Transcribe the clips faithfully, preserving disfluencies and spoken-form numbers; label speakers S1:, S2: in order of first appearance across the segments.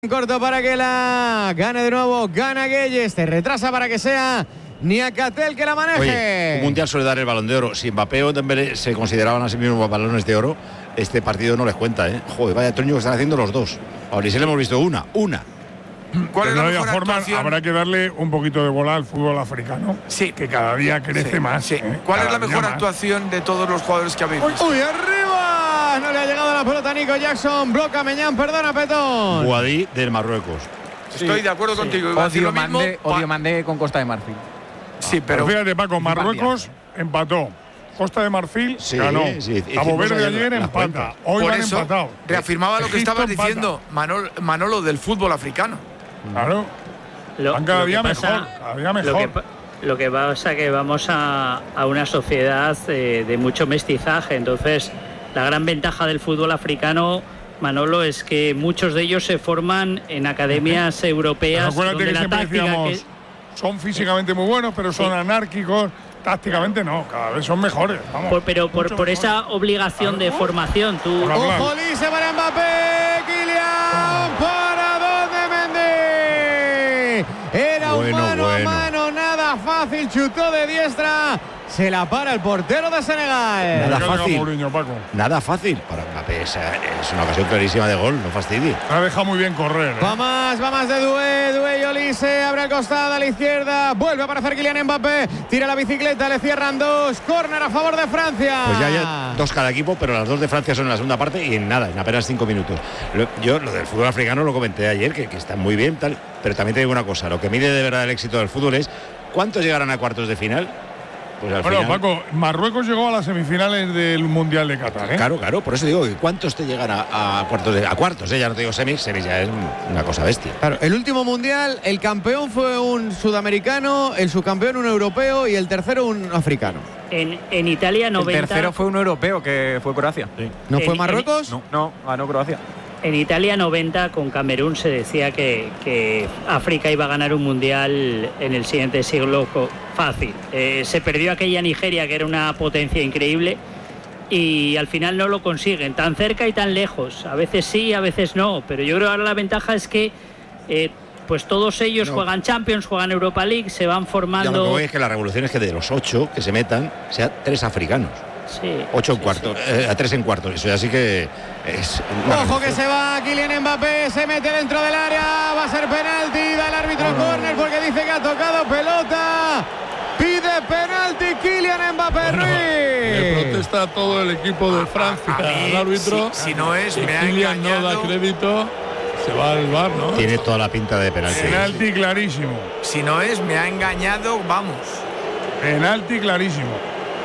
S1: Corto para que la gane de nuevo, gana Guedes, te retrasa para que sea Niakatel que la maneje.
S2: Oye, un mundial suele dar el Balón de Oro. Si Mbappé o Dembélé se consideraban a sí mismos balones de oro, este partido no les cuenta, ¿eh? Joder, vaya truño que están haciendo los dos. A Olise le hemos visto una, una.
S3: ¿Cuál es la
S4: de
S3: mejor
S4: todas formas,
S3: actuación?
S4: habrá que darle un poquito de bola al fútbol africano,
S3: Sí.
S4: que cada día crece
S3: Sí,
S4: más.
S3: sí.
S4: ¿eh?
S3: ¿Cuál
S4: Cada
S3: es la
S4: día
S3: mejor
S4: más.
S3: actuación de todos los jugadores que habéis
S1: Uy,
S3: visto?
S1: uy, arriba, no le ha llegado la pelota a Nico Jackson, bloca Meñán, perdona Petón.
S2: Guadí del Marruecos.
S3: Estoy de acuerdo contigo. Iba a decir
S5: Odio
S3: lo mismo.
S5: mandé,
S3: Pa-
S5: odio mandé con Costa de Marfil.
S3: Sí,
S4: Pero
S3: pero
S4: fíjate, Paco, Marruecos empató. Costa de Marfil
S2: Sí,
S4: ganó.
S2: sí,
S4: Cabo
S2: hicimos
S4: Verde
S2: ayer
S4: ayer
S2: las
S4: empata.
S2: cuentas.
S4: Hoy
S3: por
S4: van
S3: eso
S4: empatados.
S3: reafirmaba lo que
S4: Egipto
S3: estabas
S4: empata.
S3: diciendo, Manolo, Manolo, del fútbol africano.
S4: Claro.
S6: Lo,
S4: Van cada
S6: lo que
S4: día
S6: pasa-
S4: mejor, cada día
S6: Lo que,
S4: mejor.
S6: pa- lo que pasa que vamos a, a una sociedad eh, de mucho mestizaje, entonces la gran ventaja del fútbol africano, Manolo, es que muchos de ellos se forman en academias
S4: Pero
S6: europeas
S4: acuérdate
S6: donde
S4: que
S6: la
S4: siempre
S6: táctica
S4: decíamos,
S6: que-
S4: son físicamente muy buenos, pero son
S6: Sí.
S4: anárquicos. Tácticamente no, cada vez son mejores. Vamos,
S6: por- pero por,
S4: mucho
S6: por
S4: mejores.
S6: esa obligación de formación, tú
S4: Por hablar.
S1: Ojo, Olise para Mbappé, Kylian, para dónde Mendy. Era un
S2: Bueno,
S1: mano
S2: bueno.
S1: a mano, nada fácil, chutó de diestra, se la para el portero de Senegal.
S2: Nada
S4: Que haga
S2: fácil.
S4: Mourinho, Paco.
S2: Nada fácil para Mbappé. Es, es una ocasión clarísima de gol, no fastidie.
S4: La deja muy bien correr. ¿eh?
S1: Va más, va más de Doué, Doué y Olise, abre al costado, a la izquierda, vuelve a aparecer Kylian Mbappé, tira la bicicleta, le cierran dos, córner a favor de Francia.
S2: Pues ya hay dos cada equipo, pero las dos de Francia son en la segunda parte y en nada, en apenas cinco minutos. Lo- yo lo del fútbol africano lo comenté ayer, que, que está muy bien, tal, pero también te digo una cosa, lo que mide de verdad el éxito del fútbol es ¿cuántos llegarán a cuartos de final? Pues al
S4: Bueno,
S2: final,
S4: Paco, Marruecos llegó a las semifinales del Mundial de Qatar, ¿eh?
S2: Claro, claro, por eso digo que ¿cuántos te llegan a, a cuartos de a cuartos? Eh? Ya no te digo semis, semis ya es una cosa bestia.
S1: Claro, el último mundial, el campeón fue un sudamericano, el subcampeón un europeo y el tercero un africano.
S6: en, en Italia
S5: El
S6: noventa.
S5: tercero fue un europeo, que fue Croacia.
S1: ¿No
S6: En-
S1: fue
S6: en-
S1: Marruecos?
S5: No, no, ganó Croacia.
S6: En Italia noventa con Camerún se decía que, que África iba a ganar un mundial en el siguiente siglo co- fácil. Eh, se perdió aquella Nigeria que era una potencia increíble y al final no lo consiguen, tan cerca y tan lejos. A veces sí, a veces no, pero yo creo que ahora la ventaja es que eh, pues todos ellos
S2: No.
S6: juegan Champions, juegan Europa League, se van
S2: Ya lo que
S6: formando.
S2: voy es que la revolución es que de los ocho que se metan, sean tres africanos.
S6: Sí,
S2: Ocho en
S6: sí,
S2: cuartos,
S6: sí.
S2: eh, a tres en cuartos. Eso ya sí que es. una
S1: Ojo que
S2: revolución.
S1: se va Kylian Mbappé, se mete dentro del área, va a ser penalti, da el árbitro córner porque dice que ha tocado pelota. Pide penalti Kylian Mbappé
S7: Le
S1: Ruiz.
S7: protesta todo el equipo de Francia
S3: a mí,
S7: al árbitro.
S3: si- si no es,
S7: Si
S3: me ha
S7: Kylian no da
S3: engañado.
S7: crédito, se va al bar, ¿no?
S2: Tiene toda la pinta de penalti.
S4: Penalti clarísimo.
S3: Si no es, me ha engañado, vamos.
S4: Penalti clarísimo.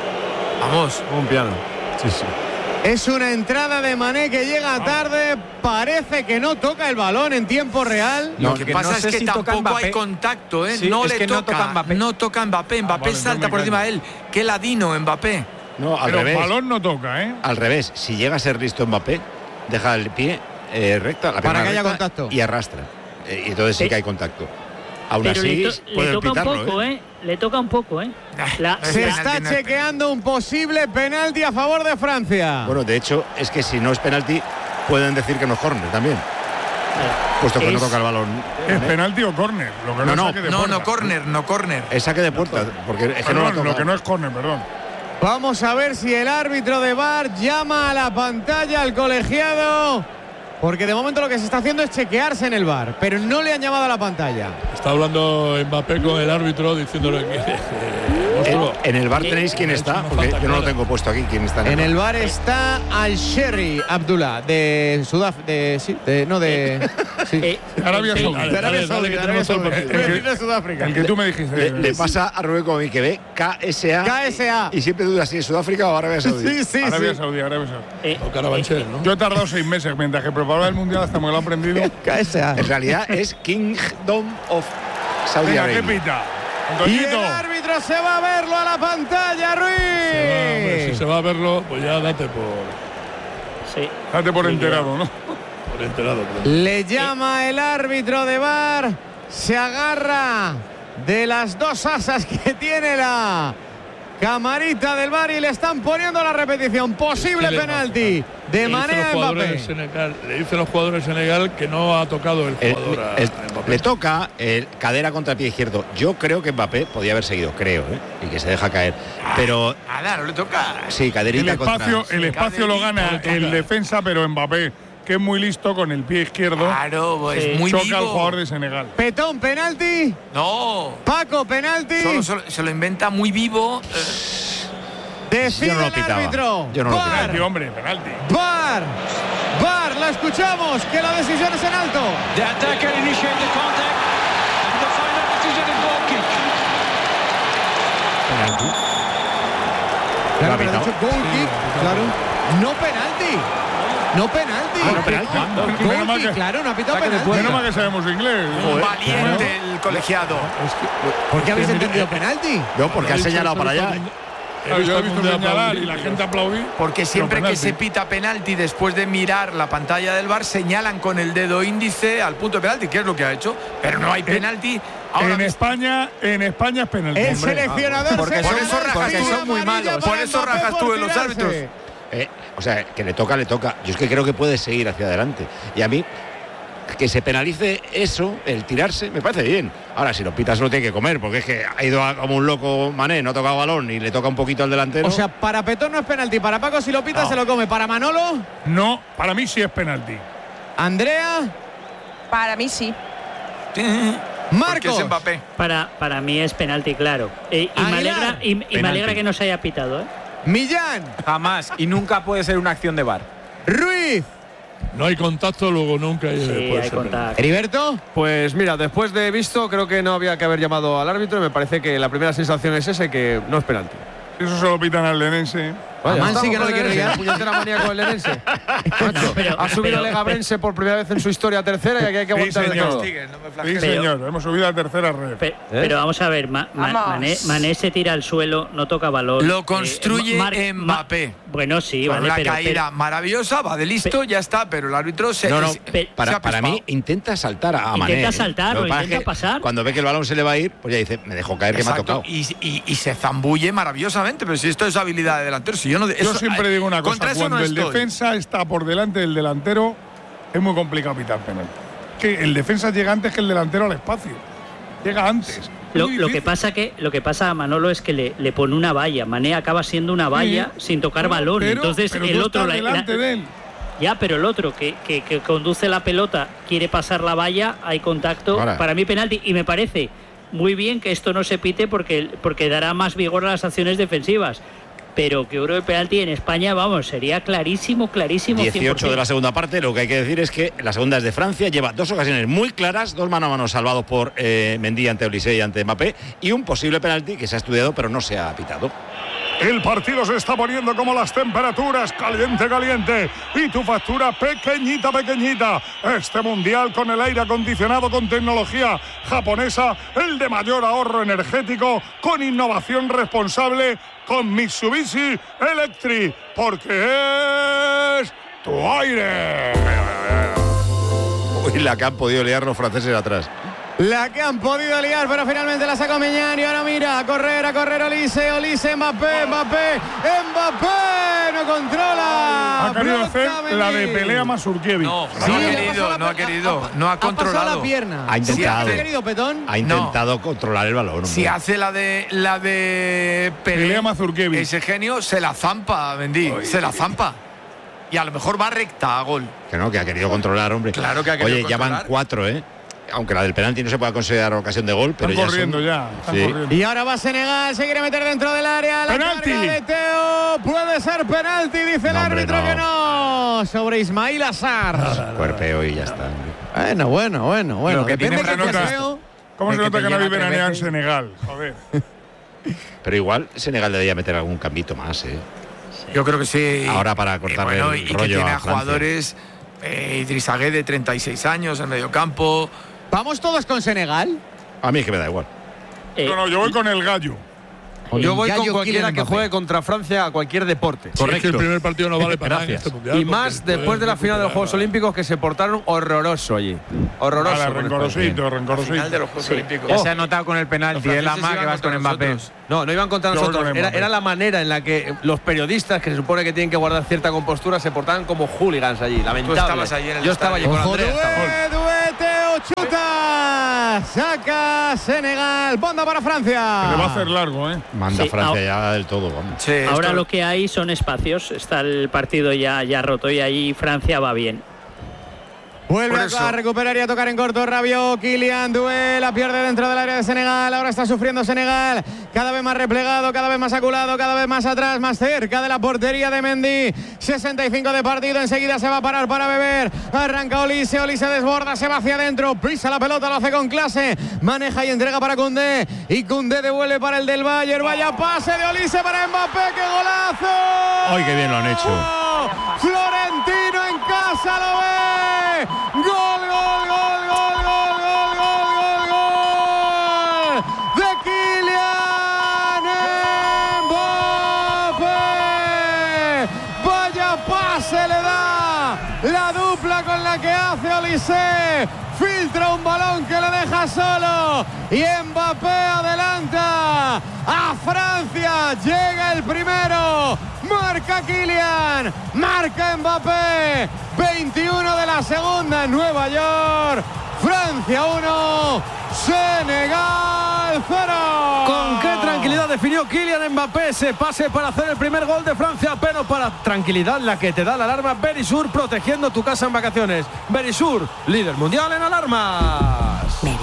S3: Vamos.
S7: Un piano. Sí, sí.
S1: Es una entrada de Mané que llega tarde, parece que no toca el balón en tiempo real.
S3: Lo
S5: No,
S3: que
S5: que
S3: pasa
S5: no
S3: es
S5: sé
S3: que
S5: si toca
S3: tampoco
S5: Mbappé.
S3: hay contacto, ¿eh?
S5: Sí,
S3: no
S5: es
S3: le
S5: que no
S3: toca,
S5: toca Mbappé.
S3: no toca Mbappé. Mbappé
S4: vale,
S3: salta
S4: entonces
S3: por
S4: me
S3: encima de
S4: callo.
S3: él. Qué ladino Mbappé.
S2: No, al
S4: Pero
S2: revés.
S4: balón no toca, ¿eh?
S2: Al revés. Si llega a ser listo Mbappé, deja el pie eh, recta, la
S1: Para
S2: pierna
S1: que haya
S2: recta
S1: contacto.
S2: y arrastra. Eh, y entonces sí
S6: Sí.
S2: que hay contacto. Aún
S6: Pero
S2: así,
S6: le, to- le
S2: pueden
S6: toca un
S2: pitarlo,
S6: poco,
S2: ¿eh?
S6: ¿eh? Le toca un poco, ¿eh? La-
S3: Es
S1: Se
S3: penalti,
S1: está
S3: no es
S1: chequeando un posible penalti a favor de Francia.
S2: Bueno, de hecho, es que si no es penalti, pueden decir que no es córner también. Puesto que no
S6: Es-
S2: toca el balón.
S4: ¿Es penalti o córner? Lo que no,
S2: No,
S4: es
S2: no.
S4: saque de
S3: No,
S4: puerta.
S3: no, córner, no córner.
S2: Es saque de puerta, porque es que no
S4: Perdón,
S2: lo
S4: lo
S2: toca.
S4: que no es córner, perdón.
S1: Vamos a ver si el árbitro de V A R llama a la pantalla al colegiado, porque de momento lo que se está haciendo es chequearse en el V A R, pero no le han llamado a la pantalla.
S7: Está hablando Mbappé con el árbitro diciéndole que.
S2: En,
S7: monstruo.
S2: en el bar tenéis quién
S7: Ha
S2: está,
S7: hecho una
S2: porque
S7: falta
S2: yo no lo
S7: clara.
S2: tengo puesto aquí. ¿Quién está
S1: En el V A
S2: bar?
S1: R está Al-Sherry Abdullah de Sudáfrica, de, sí, de no de, sí.
S6: eh,
S4: Arabia
S6: sí.
S4: Saudí.
S7: Dale,
S1: de Arabia
S7: dale,
S1: Saudí,
S7: dale, que
S1: de Arabia
S7: tenemos todo el
S1: Saudí.
S7: partido.
S1: El que- de Sudáfrica.
S4: El que tú me dijiste.
S2: Le, le pasa a Rubén como a mí que ve K S A.
S1: K S A.
S2: Y siempre duda si es Sudáfrica o Arabia Saudí.
S1: Sí, sí,
S4: Arabia
S1: sí.
S4: Saudí, Arabia Saudí.
S6: Eh,
S7: O Carabanchel, ¿no?
S4: Yo he tardado seis meses mientras que preparaba el mundial hasta que lo he aprendido.
S1: K S A.
S2: En realidad es Kingdom of Saudi
S4: Venga, ¿qué
S2: Arabia.
S4: pita?
S1: Y el
S4: Antoñito.
S1: árbitro se va a verlo a la pantalla,
S7: Se va, hombre,
S1: Ruiz.
S7: si se va a verlo, pues ya date por,
S6: sí.
S4: Date por
S6: Sí,
S4: enterado, ¿no?
S7: por enterado. Pero.
S1: Le llama el árbitro de V A R, se agarra de las dos asas que tiene la Camarita del V A R y le están poniendo la repetición. Posible
S7: le-
S1: penalti de
S7: Le
S1: Mané
S7: dicen
S1: a
S7: los jugadores
S1: Mbappé.
S7: de Senegal, le dicen los jugadores de Senegal que no ha tocado el
S2: El-
S7: jugador a,
S2: el-
S7: a Mbappé.
S2: le toca el cadera contra el pie izquierdo. Yo creo que Mbappé podía haber seguido, creo, ¿eh? Y que se deja caer. Pero
S3: Nada, no le toca.
S2: sí,
S4: El
S2: caderita
S4: espacio,
S2: contra.
S4: el espacio lo gana
S3: caderita,
S4: el defensa, pero Mbappé, que es muy listo con el pie izquierdo,
S3: Claro, pues
S6: Sí.
S3: muy
S4: choca
S3: vivo.
S4: al jugador de Senegal.
S1: Petón, penalti.
S3: No.
S1: Paco, penalti.
S3: Solo, solo- se lo inventa muy vivo.
S1: Decide
S2: Yo no lo
S1: el
S2: pitaba.
S1: árbitro.
S2: Yo no lo
S1: V A R.
S4: Penalti, hombre, penalti.
S1: V A R. V A R, la escuchamos. Que la decisión es en alto.
S8: The attacker initiate the contact. And the final decision is goal kick.
S2: Penalti.
S1: Claro,
S2: Lo ha
S1: pero ha
S2: pitado.
S1: dicho goal kick. Claro. No penalti. No penalti.
S2: Ah, no penalti.
S1: Goal
S4: Menos mal
S1: kick,
S4: que-
S1: claro, no ha pitado
S5: Saque de
S1: penalti.
S4: Menos mal que sabemos inglés.
S3: Un valiente el colegiado.
S7: Es que-
S1: ¿Por qué habéis
S7: es que,
S1: entendido
S7: mira,
S1: penalti?
S2: No, porque
S7: ha
S2: ha
S7: dicho
S2: señalado
S7: eso,
S2: para
S7: he
S2: allá.
S7: visto-
S4: Claro, yo he
S7: al
S4: visto
S7: mundial
S4: señalar
S7: aplaudir,
S4: y la
S7: pero-
S4: gente aplaudir.
S3: Porque siempre
S4: Pero
S3: que se
S4: penalti.
S3: pita penalti después de mirar la pantalla del V A R, señalan con el dedo índice al punto de penalti, que es lo que ha hecho. Pero no hay penalti. Ahora
S4: En
S3: mismo.
S4: España, en España es penalti.
S1: El
S4: hombre.
S1: seleccionador
S5: porque
S1: se
S3: son-
S1: pone
S3: porque
S1: amarilla
S5: son muy
S1: amarilla
S5: malos.
S1: para
S3: Por eso
S1: Mbappé
S3: rajas
S1: por
S3: tú en los
S1: tirarse.
S3: árbitros.
S2: Eh, o sea, que le toca, le toca. Yo es que creo que puede seguir hacia adelante. Y a mí, que se penalice eso, el tirarse, me parece bien. Ahora, si lo pitas, lo tiene que comer, porque es que ha ido a- como un loco Mané, no ha tocado balón y le toca un poquito al delantero.
S1: O sea, para Petón no es penalti. Para Paco, si lo pita,
S2: No.
S1: se lo come. Para Manolo,
S4: No, para mí sí es penalti.
S1: Andrea,
S9: Para mí sí.
S3: Porque
S1: Marcos.
S3: es Mbappé.
S6: Para, para mí es penalti, claro. Eh, y, me
S1: Aguilar.
S6: alegra, y, y me
S2: Penalti.
S6: alegra que no se haya pitado, ¿eh?
S1: Millán,
S5: Jamás. Y nunca puede ser una acción de V A R.
S1: Ruiz,
S7: No hay contacto, luego nunca hay,
S6: Sí,
S7: puede
S6: hay
S7: ser
S6: contacto.
S1: Heriberto.
S10: Pues mira, después de visto, creo que no había que haber llamado al árbitro. Y me parece que la primera sensación es ese, que no es penalti.
S4: Eso se lo pitan al lenense.
S10: Vaya,
S1: Mansi,
S10: estamos
S1: que no
S10: con
S1: le quiere
S10: el
S1: liar.
S10: Lenense, puñetera manía con el Lenense. Macho,
S6: Pero-
S10: ha subido
S6: pero-
S10: el Legabrense por primera vez en su historia a tercera y aquí hay que
S4: Sí,
S10: aguantar de
S4: señor.
S10: todo.
S4: Sí,
S6: Pero-
S4: señor. Hemos subido a tercera red.
S6: Pe- Pero, vamos a ver, Ma- Ma-
S9: Vamos.
S6: Mané, Mané se tira al suelo, no toca balón.
S3: Lo
S6: Eh,
S3: construye
S6: Mar-
S3: Mbappé.
S6: Ma- bueno, sí,
S3: Con
S6: vale,
S3: una
S6: pero,
S3: caída
S6: pero-
S3: maravillosa, va de listo, ya está, pero el árbitro se.
S2: No, no,
S3: se-
S6: pe-
S3: se
S2: para,
S3: ha
S2: para
S3: pispado.
S2: mí intenta saltar a
S6: Intenta
S2: Mané. ¿eh?
S6: saltar
S2: Lo
S6: o
S2: que pasa
S6: intenta
S2: es que
S6: pasar.
S2: Cuando ve que el balón se le va a ir, pues ya dice, me dejo caer que me ha
S3: Exacto,
S2: tocado.
S3: y, y- y se zambulle maravillosamente, pero si esto es habilidad de delantero, si yo no.
S4: Yo
S3: eso-
S4: siempre digo una cosa,
S3: contra eso
S4: cuando
S3: no
S4: el
S3: estoy.
S4: defensa está por delante del delantero, es muy complicado pitar penalti. Que el defensa llega antes que el delantero al espacio. Llega antes. Es
S6: Lo,
S4: muy
S6: lo que
S4: difícil.
S6: pasa que lo que pasa a Manolo es que le, le pone una valla. Mané acaba siendo una valla
S4: Sí.
S6: sin tocar
S4: No,
S6: balón.
S4: pero-
S6: Entonces
S4: pero
S6: el
S4: tú
S6: otro
S4: estás
S6: la-
S4: delante
S6: la-
S4: de él.
S6: ya, pero el otro que, que- que conduce la pelota quiere pasar la valla, hay contacto.
S2: Ahora.
S6: Para mí penalti y me parece muy bien que esto no se pite porque porque dará más vigor a las acciones defensivas. Pero que yo creo que el penalti en España, vamos, sería clarísimo, clarísimo. cien por
S2: dieciocho
S6: cien.
S2: de la segunda parte, lo que hay que decir es que la segunda es de Francia, lleva dos ocasiones muy claras, dos mano a mano salvados por eh, Mendy ante Olise y ante Mbappé, y un posible penalti que se ha estudiado pero no se ha pitado.
S4: El partido se está poniendo como las temperaturas, caliente, caliente. Y tu factura pequeñita, pequeñita. Este mundial con el aire acondicionado con tecnología japonesa, el de mayor ahorro energético, con innovación responsable, con Mitsubishi Electric. Porque es tu aire.
S2: Uy, la que han podido liar los franceses atrás.
S1: La que han podido liar, pero finalmente la sacó Meñán y ahora mira, a correr, a correr Olise, Olise, Mbappé, Mbappé, Mbappé, no controla.
S4: Ha querido
S1: Bloca
S4: hacer
S1: Mendy.
S4: la de pelea Mazurkiewicz.
S3: No, no
S1: Sí,
S3: ha
S1: le ha
S3: querido,
S1: pasado la
S3: no ha
S1: pierna,
S3: querido, no ha
S1: Ha pasado
S3: controlado.
S1: la pierna.
S2: Ha intentado.
S1: ¿Sí ha querido, Petón?
S2: Ha intentado controlar el balón. hombre.
S3: Si hace la de la de Pelé,
S4: Pelea Mazurkiewicz.
S3: ese genio se la zampa, Mendy, se la zampa. Y a lo mejor va recta a gol.
S2: Que no, que ha querido controlar, hombre.
S3: Claro que ha querido
S2: Oye, ya van
S3: controlar.
S2: cuatro, ¿eh? Aunque la del penalti no se pueda considerar ocasión de gol, pero
S4: Están
S2: ya
S4: corriendo
S2: son-
S4: ya. Están
S2: Sí.
S4: corriendo.
S1: Y ahora va Senegal, se quiere meter dentro del área. La
S4: ¡Penalti!
S1: carga de Teo. Puede ser penalti, dice el
S2: No, hombre,
S1: árbitro
S2: no.
S1: que no. Sobre Ismail Azar.
S2: Cuerpeo y ya está. hombre.
S1: Bueno, bueno, bueno, bueno.
S10: Lo que
S1: Depende
S10: tiene
S1: que
S4: que
S1: sea
S4: notar-
S1: feo.
S4: ¿Cómo
S10: El
S4: se
S10: que
S4: nota
S10: te
S4: que no
S10: llega
S4: viven
S10: tres
S4: en
S10: veces.
S4: Senegal? Joder.
S2: Pero igual Senegal debería meter algún cambito más, ¿eh?
S3: Yo creo que sí.
S2: Ahora para cortar
S3: y bueno,
S2: el
S3: y que
S2: rollo
S3: tiene
S2: a
S3: a
S2: Francia.
S3: jugadores eh, Idrissa Gueye de treinta y seis años en medio campo.
S1: ¿Vamos todos con Senegal?
S2: A mí es que me da igual.
S6: Eh,
S4: No, no, yo voy con el gallo.
S10: Yo voy con
S1: Gallo
S10: cualquiera
S1: Kylian
S10: que
S1: Mbappé.
S10: juegue contra Francia a cualquier deporte.
S7: Sí, es que el primer partido no vale para nada en
S10: Gracias.
S7: este mundial.
S10: Y más
S7: porque
S10: después de la
S7: pueden
S10: final de los
S7: recuperar.
S10: Juegos Olímpicos, que se portaron horroroso allí. Horroroso.
S4: Vale,
S10: con
S4: rencorosito,
S10: España.
S4: rencorosito.
S3: Final de los Juegos Olímpicos.
S5: Ya se ha notado con el penalti, es la
S10: franceses
S5: más que
S10: iban
S5: vas con
S10: contra
S5: Mbappé.
S10: nosotros. No, no iban contra
S4: Yo voy
S10: nosotros.
S4: con
S10: Era,
S4: Mbappé.
S10: era la manera en la que los periodistas, que se supone que tienen que guardar cierta compostura, se portaban como hooligans allí. Lamentable.
S3: estabas allí en el
S10: Yo estaba allí con
S1: Ojo,
S10: Andrea. estaba.
S1: Dué, Duete, Ochuta. Saca Senegal. Banda para Francia.
S4: Le va a hacer largo, ¿eh?
S2: Manda
S6: Sí,
S2: Francia
S6: ah,
S2: ya del todo, vamos.
S3: Sí,
S6: Ahora
S3: esto-
S6: lo que hay son espacios. Está el partido ya, ya roto y ahí Francia va bien.
S1: Vuelve
S3: Por
S1: a
S3: eso.
S1: recuperar y a tocar en corto. Rabiot, Kylian, Dué, la pierde dentro del área de Senegal. Ahora está sufriendo Senegal. Cada vez más replegado, cada vez más aculado, cada vez más atrás, más cerca de la portería de Mendy. sesenta y cinco de partido. Enseguida se va a parar para beber. Arranca Olise, Olise desborda, se va hacia adentro. Prisa la pelota, lo hace con clase. Maneja y entrega para Koundé. Y Koundé devuelve para el del Bayern. Vaya pase de Olise para Mbappé. ¡Qué golazo!
S2: ¡Ay, qué bien lo han hecho!
S1: Florentino en casa lo ve. Gol, gol, gol, gol, gol, gol, gol, gol, gol de Kylian Mbappé. Vaya pase le da la dupla con la que hace Olise. Filtra un balón que le deja solo y Mbappé adelanta a Francia. Llega el primero. Marca Kylian. Marca Mbappé. veintiuno de la segunda en Nueva York. Francia uno. Senegal cero.
S10: Con qué tranquilidad definió Kylian Mbappé ese pase para hacer el primer gol de Francia, pero para tranquilidad la que te da la alarma Berisur, protegiendo tu casa en vacaciones. Berisur, líder mundial en alarmas.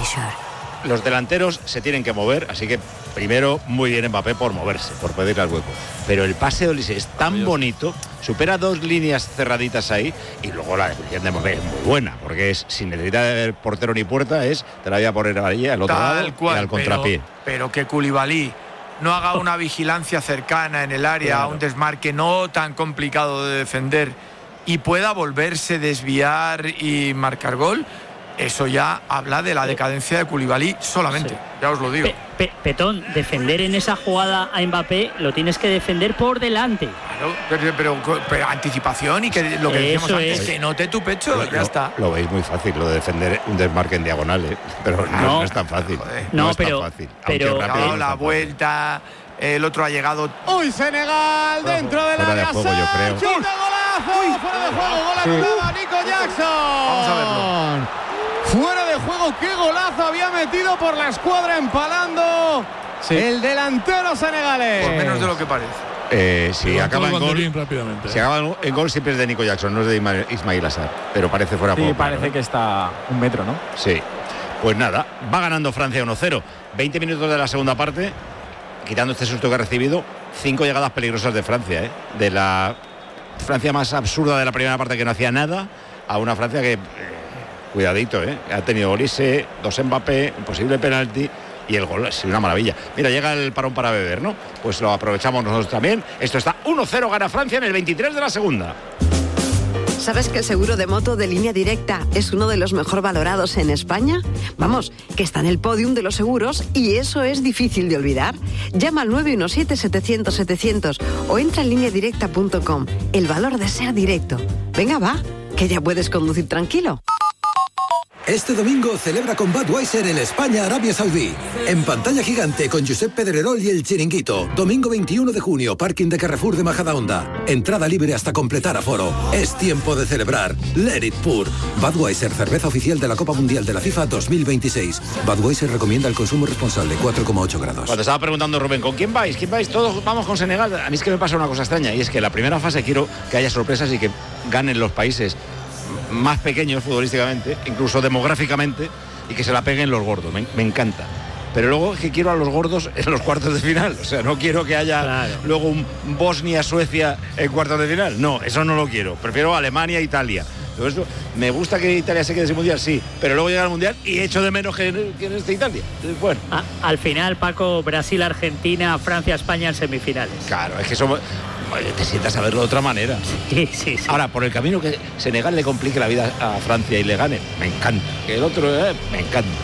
S2: Los delanteros se tienen que mover, así que primero muy bien Mbappé por moverse, por pedirle al hueco. Pero el pase de Olise es tan bonito, supera dos líneas cerraditas ahí y luego la definición de Mbappé es muy buena, porque es sin necesidad de portero ni puerta, es te la voy a poner ahí al otro
S3: Tal
S2: lado
S3: cual,
S2: y al contrapié.
S3: Pero, pero que Koulibaly no haga una vigilancia cercana en el área,
S2: Claro.
S3: un desmarque no tan complicado de defender y pueda volverse, desviar y marcar gol, eso ya habla de la decadencia de Koulibaly solamente,
S6: Sí.
S3: ya os lo digo.
S6: Pe- Pe- Petón, defender en esa jugada a Mbappé lo tienes que defender por delante.
S3: Claro, pero, pero- pero anticipación y que lo que decíamos
S6: Eso
S3: antes,
S6: es.
S3: que note tu pecho,
S2: Lo-
S3: ya
S2: lo-
S3: está.
S2: Lo veis muy fácil, lo de defender un desmarque en diagonal, ¿eh? Pero no, no es tan fácil.
S3: Joder.
S2: No,
S6: No,
S2: es
S6: pero-
S2: tan fácil.
S6: pero-
S2: aunque
S3: Ha
S2: rápido,
S3: dado
S2: no es
S3: la
S2: tan fácil.
S3: vuelta, el otro ha llegado.
S1: Uy, Senegal dentro del
S2: Fuera de
S1: área.
S2: juego, yo creo.
S1: Chuta, golazo. Fuera de juego, gol anulado a Nico Jackson.
S3: Vamos a verlo.
S1: Fuera de juego, qué golazo había metido por la escuadra empalando el delantero senegalés.
S3: Por menos de lo que parece.
S2: Eh, si
S7: Levantó
S2: acaba
S7: el
S2: en gol,
S7: banderín rápidamente.
S2: si acaba en gol siempre es de Nico Jackson, no es de Isma- Ismail Assar, pero parece fuera de
S5: Sí,
S2: juego.
S5: parece
S2: claro,
S5: que está un metro, ¿no?
S2: Sí. Pues nada, va ganando Francia uno cero. veinte minutos de la segunda parte, quitando este susto que ha recibido, cinco llegadas peligrosas de Francia, ¿eh? De la Francia más absurda de la primera parte que no hacía nada, a una Francia que, eh, cuidadito, ¿eh? Ha tenido Olise, dos Mbappé, un posible penalti y el gol, sí, una maravilla. Mira, llega el parón para beber, ¿no? Pues lo aprovechamos nosotros también. Esto está uno cero, gana Francia en el veintitrés de la segunda.
S11: ¿Sabes que el seguro de moto de Línea Directa es uno de los mejor valorados en España? Vamos, que está en el podium de los seguros y eso es difícil de olvidar. Llama al nueve uno siete, setecientos, setecientos o entra en línea directa punto com. El valor de ser directo. Venga, va, que ya puedes conducir tranquilo.
S12: Este domingo celebra con Budweiser el España-Arabia Saudí. En pantalla gigante con Josep Pedrerol y el Chiringuito. Domingo veintiuno de junio, parking de Carrefour de Majadahonda. Entrada libre hasta completar aforo. Es tiempo de celebrar. Let it pour. Budweiser, cerveza oficial de la Copa Mundial de la FIFA dos mil veintiséis. Budweiser recomienda el consumo responsable, cuatro coma ocho grados.
S2: Cuando estaba preguntando Rubén, ¿con quién vais? ¿Quién vais? Todos vamos con Senegal. A mí es que me pasa una cosa extraña y es que en la primera fase quiero que haya sorpresas y que ganen los países más pequeños futbolísticamente, incluso demográficamente, y que se la peguen los gordos. Me, me encanta. Pero luego es que quiero a los gordos en los cuartos de final. O sea, no quiero que haya
S6: Claro.
S2: luego un Bosnia-Suecia en cuartos de final. No, eso no lo quiero. Prefiero Alemania, Italia. Todo esto, me gusta que Italia se quede sin mundial, sí, pero luego llega al mundial y echo de menos que, que en este Italia. Entonces, bueno.
S6: A- al final, Paco, Brasil, Argentina, Francia, España en semifinales.
S2: Claro, es que somos. Oye, te sientas a verlo de otra manera.
S6: Sí, sí, sí.
S2: Ahora, por el camino que Senegal le complique la vida a Francia y le gane, me encanta. Que el otro, eh, me encanta.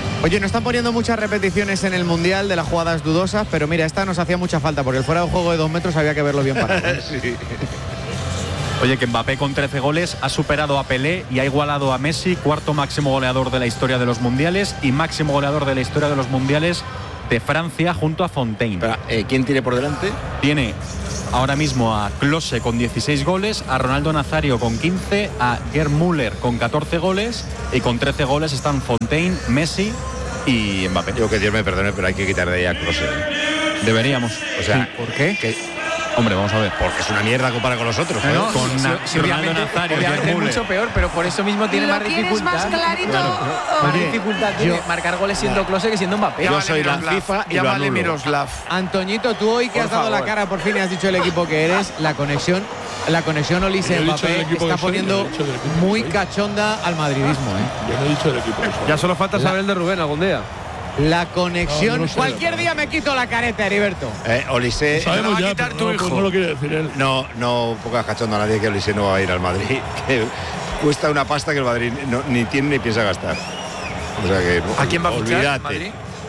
S1: Oye, no están poniendo muchas repeticiones en el Mundial de las jugadas dudosas, pero mira, esta nos hacía mucha falta, porque el fuera de juego de dos metros había que verlo bien parado.
S2: Sí.
S5: Oye, que Mbappé con trece goles ha superado a Pelé y ha igualado a Messi, cuarto máximo goleador de la historia de los mundiales y máximo goleador de la historia de los mundiales de Francia junto a Fontaine.
S2: Pero, eh, ¿quién tiene por delante?
S5: Tiene ahora mismo a Klose con dieciséis goles, a Ronaldo Nazario con quince, a Gerd Müller con catorce goles y con trece goles están Fontaine, Messi y Mbappé.
S2: Digo que Dios me perdone, pero hay que quitar de ahí a Klose.
S5: Deberíamos.
S2: O sea,
S5: sí. ¿Por qué?
S2: Que,
S5: Hombre, vamos a ver.
S2: Porque es una mierda comparado con los otros.
S13: No,
S2: ¿eh?
S13: con
S5: con
S13: si,
S5: na,
S13: si
S5: Ronaldo
S13: obviamente,
S5: Nazario,
S13: obviamente es
S5: Müller.
S13: mucho peor, pero por eso mismo tiene
S9: ¿Lo
S13: más
S9: quieres
S13: dificultad.
S9: más clarito?
S13: Claro. Más
S1: Oye,
S13: dificultad tiene
S1: yo-
S13: marcar goles siendo Klose que siendo Mbappé.
S2: Yo soy la
S3: Miroslav,
S2: FIFA y lo
S3: llámale
S2: anulo.
S3: Miroslav.
S1: Antoñito, tú hoy que
S13: Por
S1: has dado
S13: favor.
S1: la cara por fin y has dicho el equipo que eres, la conexión, la conexión
S7: Yo he dicho
S1: Olise-Mbappé
S7: del equipo
S1: está
S7: que soy,
S1: poniendo
S7: yo he dicho del equipo que
S1: muy
S7: soy.
S1: cachonda al madridismo, ¿eh?
S7: Yo no he dicho el equipo. que soy.
S10: Ya solo falta saber el de Rubén algún día.
S1: La conexión.
S7: No, no sé.
S1: Cualquier día me quito la careta, Heriberto.
S2: Eh, Olise.
S3: Te lo va
S7: Sabemos
S3: a
S7: ya,
S3: quitar
S7: pero
S3: tu
S7: no,
S3: hijo.
S7: pues no lo quiere decir él.
S2: No, no pongas cachondo a nadie que Olise no va a ir al Madrid. Que cuesta una pasta que el Madrid no- ni tiene ni piensa gastar. O sea que.
S3: ¿A quién va a fichar?
S2: olvídate.
S3: ¿Madrid?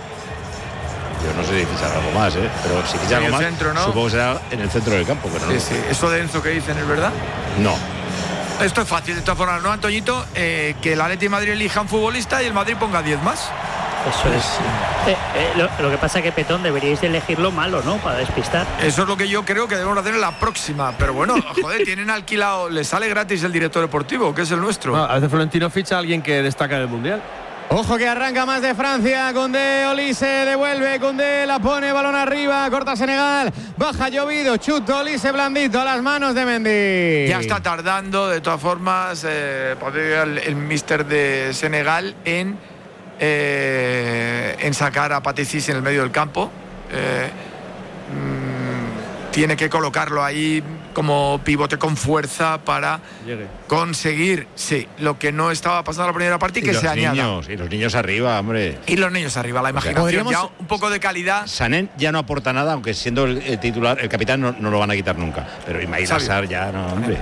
S2: Yo no sé si fichar algo más, ¿eh? Pero si fichar
S3: En
S2: algo
S3: el
S2: más,
S3: centro, ¿no?
S2: supongo que será en el centro del campo, pero no.
S3: Sí, sí. Eso de Enzo que dicen es verdad.
S2: No.
S3: Esto es fácil, de todas formas, ¿no, Antoñito? Eh, que el Atleti de Madrid elija un futbolista y el Madrid ponga diez más.
S6: Eso es. Eh, eh, lo, lo que pasa es que, Petón, deberíais de elegir lo malo, ¿no? Para despistar.
S3: Eso es lo que yo creo que debemos hacer en la próxima. Pero bueno, joder, tienen alquilado, les sale gratis el director deportivo, que es el nuestro.
S10: Ah, a veces Florentino ficha a alguien que destaca en el Mundial.
S1: Ojo que arranca más de Francia. Condé, Olise devuelve. Condé la pone, balón arriba. Corta Senegal. Baja llovido. Chuto, Olise blandito a las manos de Mendy.
S3: Ya está tardando, de todas formas, eh, podría el, el míster de Senegal en, eh, en sacar a Patricis en el medio del campo. Eh, mm, tiene que colocarlo ahí como pivote con fuerza para
S10: Llegue.
S3: conseguir, sí, lo que no estaba pasando en la primera parte y,
S2: Y
S3: que
S2: los
S3: se añada.
S2: niños, y los niños arriba, hombre.
S3: Y los niños arriba, la imaginación,
S1: podríamos-
S3: ya un poco de calidad.
S2: Sané ya no aporta nada, aunque siendo el, el titular, el capitán no, no lo van a quitar nunca. Pero Ismail
S3: Sabio.
S2: Assar ya no, hombre.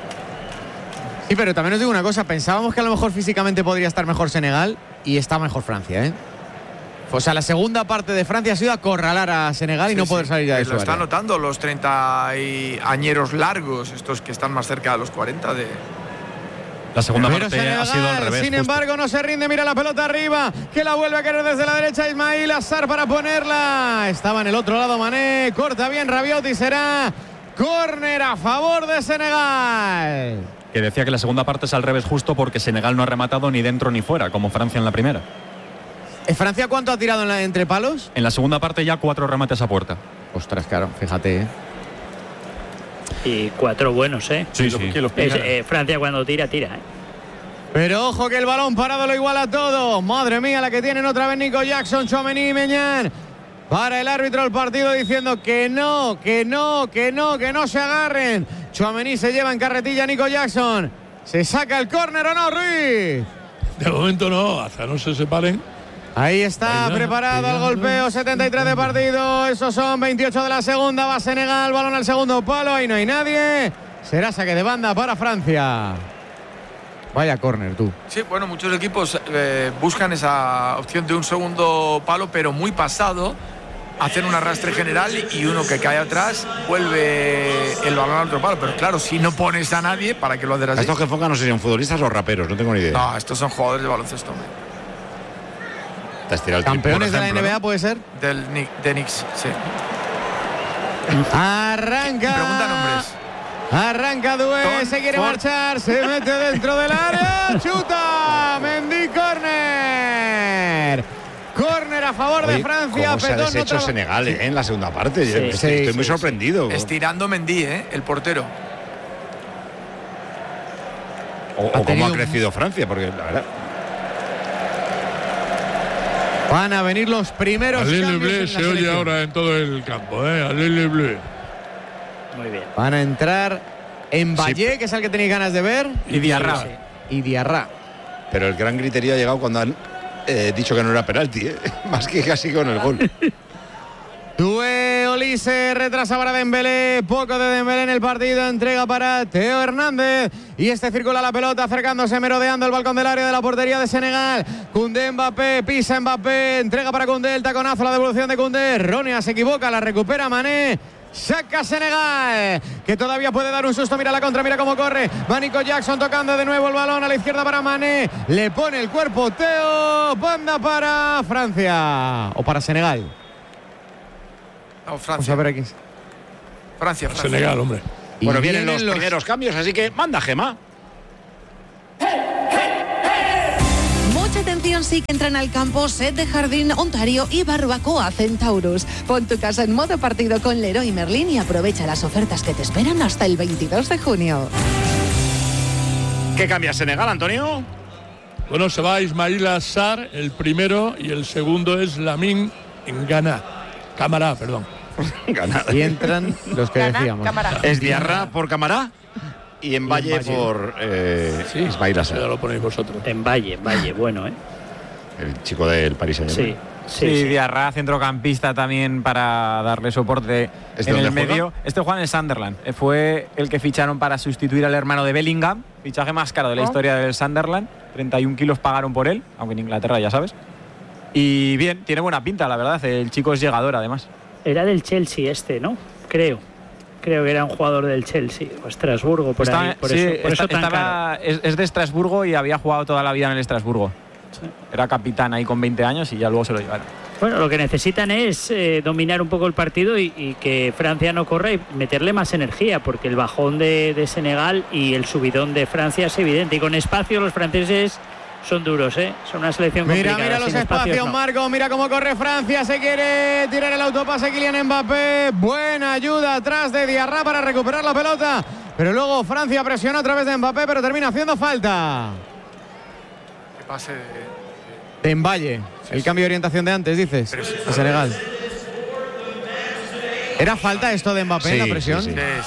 S1: Sí, pero también os digo una cosa. Pensábamos que a lo mejor físicamente podría estar mejor Senegal y está mejor Francia, ¿eh? O sea, la segunda parte de Francia ha sido acorralar a Senegal y
S3: Sí,
S1: no
S3: sí,
S1: poder salir ya de
S3: que
S1: su
S3: Lo están
S1: área.
S3: notando los treinta y añeros largos, estos que están más cerca de los cuarenta de...
S5: La segunda
S1: Pero
S5: parte
S1: Senegal,
S5: ha sido al revés.
S1: sin
S5: justo.
S1: embargo, no se rinde. Mira la pelota arriba, que la vuelve a querer desde la derecha Ismail Assar para ponerla. Estaba en el otro lado Mané, corta bien Rabiot y será córner a favor de Senegal.
S5: Que decía que la segunda parte es al revés justo porque Senegal no ha rematado ni dentro ni fuera, como Francia en la primera.
S1: ¿Eh, ¿Francia cuánto ha tirado en la, entre palos?
S5: En la segunda parte ya cuatro remates a puerta.
S1: Ostras, claro, fíjate, ¿eh?
S6: Y cuatro buenos, ¿eh?
S5: Sí, sí.
S6: Es, eh, Francia cuando tira, tira, ¿eh?
S1: Pero ojo que el balón parado lo iguala todo. Madre mía, la que tienen otra vez Nico Jackson, Tchouaméni y Meñán. Para el árbitro del partido diciendo que no, que no, que no, que no se agarren. Tchouaméni se lleva en carretilla a Nico Jackson. Se saca el córner, ¿o no, Ruiz?
S7: De momento no, hasta no se separen.
S1: Ahí está,
S7: Venga,
S1: preparado
S7: venga,
S1: el golpeo, setenta y tres de partido. Esos son veintiocho de la segunda. Va Senegal, balón al segundo palo. Ahí no hay nadie. Será saque de banda para Francia. Vaya córner, tú.
S3: Sí, bueno, muchos equipos eh, buscan esa opción de un segundo palo, pero muy pasado. Hacen un arrastre general y uno que cae atrás vuelve el balón al otro palo. Pero claro, si no pones a nadie, ¿para qué lo haces así?
S2: Estos que enfocan no sé si son futbolistas o raperos, no tengo ni idea.
S3: No, estos son jugadores de baloncesto, hombre.
S2: Te has tirado el triple,
S1: Campeones
S2: por
S1: de la
S2: ejemplo,
S1: N B A,
S2: ¿no?
S1: ¿puede ser?
S3: Del Knick- de Knicks, sí.
S1: Arranca.
S3: Pregunta nombres.
S1: Arranca Doué,
S3: Tom
S1: se quiere
S3: Ford.
S1: marchar, se mete dentro del área, chuta, Mendy, córner. Córner a favor
S2: Oye,
S1: de Francia.
S2: ¿cómo se ha
S1: Petón,
S2: deshecho
S1: otra-
S2: Senegal eh, en la segunda parte?
S6: Sí,
S2: estoy
S1: sí,
S2: estoy
S1: sí,
S2: muy
S1: sí.
S2: sorprendido.
S3: Estirando Mendy, ¿eh? El portero.
S2: O, o
S1: Ha
S2: cómo
S1: tenido
S2: ha
S1: un-
S2: crecido Francia, porque la verdad.
S1: Van a venir los primeros
S7: Alele
S1: cambios
S7: Bleu
S1: en la
S7: se oye
S1: selección.
S7: ahora en todo el campo, ¿eh? Alele Bleu.
S6: Muy bien.
S1: Van a entrar en Valle, que es el que tenéis ganas de ver,
S5: Y Diarra.
S1: y Diarra.
S2: Pero el gran griterío ha llegado cuando han eh, dicho que no era penalti, ¿eh? Más que casi con el gol.
S1: Doué, Olise, retrasa para Dembélé, poco de Dembélé en el partido, entrega para Teo Hernández y este circula la pelota acercándose, merodeando el balcón del área de la portería de Senegal. Koundé, Mbappé, pisa Mbappé, entrega para Koundé, el taconazo, la devolución de Koundé, Ronia se equivoca, la recupera Mané. Saca Senegal, que todavía puede dar un susto. Mira la contra, mira cómo corre. Va Nico Jackson tocando de nuevo el balón a la izquierda para Mané. Le pone el cuerpo Teo. Banda para Francia. O para Senegal.
S3: No, Francia.
S1: Vamos a ver aquí.
S3: Francia, Francia.
S7: Senegal, hombre.
S2: Y bueno, vienen,
S1: vienen
S2: los,
S1: los
S2: primeros cambios, así que manda Gemma.
S14: Mucha atención sí que entran al campo Set de Jardín Ontario y Barbacoa Centaurus. Pon tu casa en modo partido con Leroy Merlin y aprovecha las ofertas que te esperan hasta el veintidós de junio.
S2: ¿Qué cambia Senegal, Antonio?
S7: Bueno, se va Ismaïla Sarr, el primero, y el segundo es Lamine Ngana. Cámara, perdón.
S1: Y entran los que decíamos.
S2: Es Diarra por Camará y en Valle por eh,
S7: Sí,
S2: Ismaïla Sarr.
S7: ya lo ponéis vosotros.
S6: En Valle, Valle, bueno, ¿eh?
S2: El chico del Paris Saint-Germain.
S6: Sí.
S13: Sí,
S6: sí.
S13: Diarra, centrocampista también para darle soporte
S2: ¿Este
S13: en el
S2: dónde
S13: medio.
S2: juega?
S13: Este juega en el Sunderland. Eh, Fue el que ficharon para sustituir al hermano de Bellingham. Fichaje más caro de la
S9: Oh.
S13: historia del Sunderland. treinta y un kilos pagaron por él, aunque en Inglaterra ya sabes. Y bien, tiene buena pinta, la verdad. El chico es llegador, además.
S6: Era del Chelsea este, ¿no? Creo. Creo que era un jugador del Chelsea o Estrasburgo, por
S13: Está-
S6: ahí. Por
S13: sí,
S6: eso, por
S13: está-
S6: eso tan
S13: estaba-
S6: caro.
S13: es, es de Estrasburgo y había jugado toda la vida en el Estrasburgo.
S6: Sí.
S13: Era capitán ahí con veinte años y ya luego se lo llevaron.
S6: Bueno, lo que necesitan es eh, dominar un poco el partido y, y que Francia no corra y meterle más energía, porque el bajón de, de Senegal y el subidón de Francia es evidente. Y con espacio los franceses son duros, ¿eh? Son una selección
S1: Mira,
S6: complicada.
S1: mira los
S6: Sin espacios,
S1: espacios,
S6: no.
S1: Marco. Mira cómo corre Francia. Se quiere tirar el autopase Kylian Mbappé. Buena ayuda atrás de Diarra para recuperar la pelota. Pero luego Francia presiona a través de Mbappé, pero termina haciendo falta.
S3: Que pase.
S1: De Mbaye. El cambio de orientación de antes, dices.
S3: Pero sí.
S1: De Senegal. ¿Era falta esto de Mbappé en la
S2: Sí,
S1: presión?
S2: sí, sí.
S3: Es-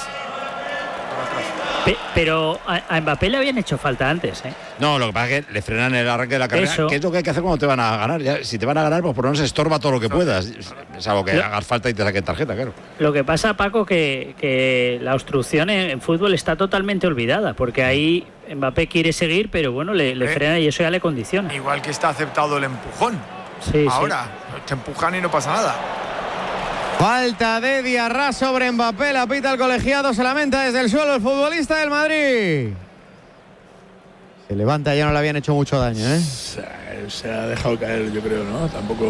S6: Pe- Pero a, a Mbappé le habían hecho falta antes, ¿eh?
S2: No, lo que pasa es que le frenan el arranque de la carrera,
S6: Eso.
S2: que es lo que hay que hacer cuando te van a ganar. Ya, si te van a ganar, pues por lo menos estorba todo lo que puedas. Es algo que
S6: Lo-
S2: hagas falta y te saquen tarjeta, claro.
S6: Lo que pasa, Paco, que, que la obstrucción en, en fútbol está totalmente olvidada, porque ahí Mbappé quiere seguir, pero bueno, le, le
S3: Eh.
S6: frena y eso ya le condiciona.
S3: Igual que está aceptado el empujón.
S6: Sí,
S3: Ahora, te empujan y no pasa nada.
S1: Falta de Diarra sobre Mbappé. La pita el colegiado. Se lamenta desde el suelo el futbolista del Madrid. Se levanta, ya no le habían hecho mucho daño, ¿eh?
S7: Se, se ha dejado caer, yo creo, ¿no? Tampoco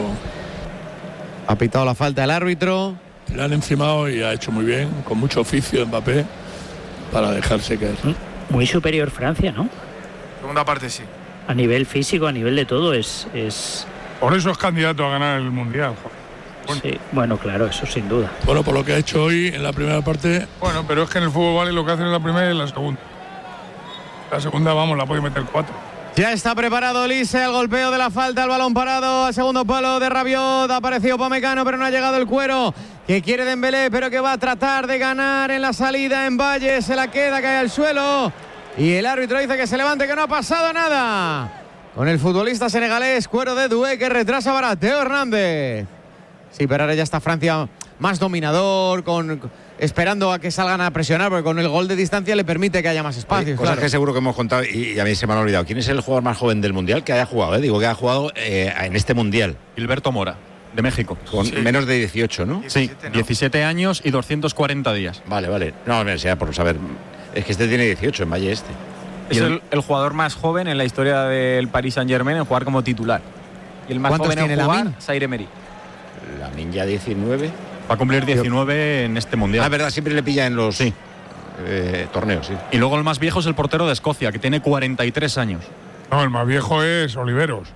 S1: Ha pitado la falta el árbitro.
S7: le han encimado y ha hecho muy bien, con mucho oficio Mbappé, para dejarse caer.
S6: Muy superior Francia, ¿no?
S3: Segunda parte sí.
S6: A nivel físico, a nivel de todo, es... es
S4: Por eso es candidato a ganar el Mundial. joder.
S6: bueno. Sí, bueno, claro, eso sin duda.
S7: Bueno, por lo que ha hecho hoy en la primera parte,
S4: Bueno, pero es que en el fútbol vale lo que hacen en la primera y en la segunda. La segunda, vamos, la puede meter cuatro.
S1: Ya está preparado Olise al golpeo de la falta, el balón parado al segundo palo de Rabiot. Ha aparecido Upamecano, pero no ha llegado el cuero. Que quiere Dembélé, pero que va a tratar de ganar en la salida en Valle. Se la queda, cae al suelo. Y el árbitro dice que se levante, que no ha pasado nada. Con el futbolista senegalés, cuero de Doué, que retrasa para Teo Hernández. Sí, pero ahora ya está Francia más dominador, con, esperando a que salgan a presionar, porque con el gol de distancia le permite que haya más espacios.
S2: Cosas
S1: claro.
S2: que seguro que hemos contado y, y a mí se me han olvidado. ¿Quién es el jugador más joven del Mundial que haya jugado? Eh? Digo que ha jugado eh, en este Mundial.
S5: Gilberto Mora, de México.
S2: Con
S3: Sí.
S2: menos de dieciocho, ¿no?
S5: Sí,
S3: diecisiete, ¿no?
S5: diecisiete años y doscientos cuarenta días.
S2: Vale, vale. No, no, sea por saber. Es que este tiene dieciocho en Valle este.
S13: Es el, el jugador más joven en la historia del Paris Saint-Germain en jugar como titular. Y el más
S1: ¿Cuántos
S13: joven en
S1: tiene
S13: jugar,
S1: Lamine?
S13: Zaire Emery.
S2: La Ninja diecinueve.
S5: Va a cumplir diecinueve en este
S2: Ah,
S5: mundial.
S2: es verdad, siempre le pilla en los
S5: Sí.
S2: eh, torneos, sí.
S5: Y luego el más viejo es el portero de Escocia, que tiene cuarenta y tres años.
S4: No, el más viejo es Oliveros.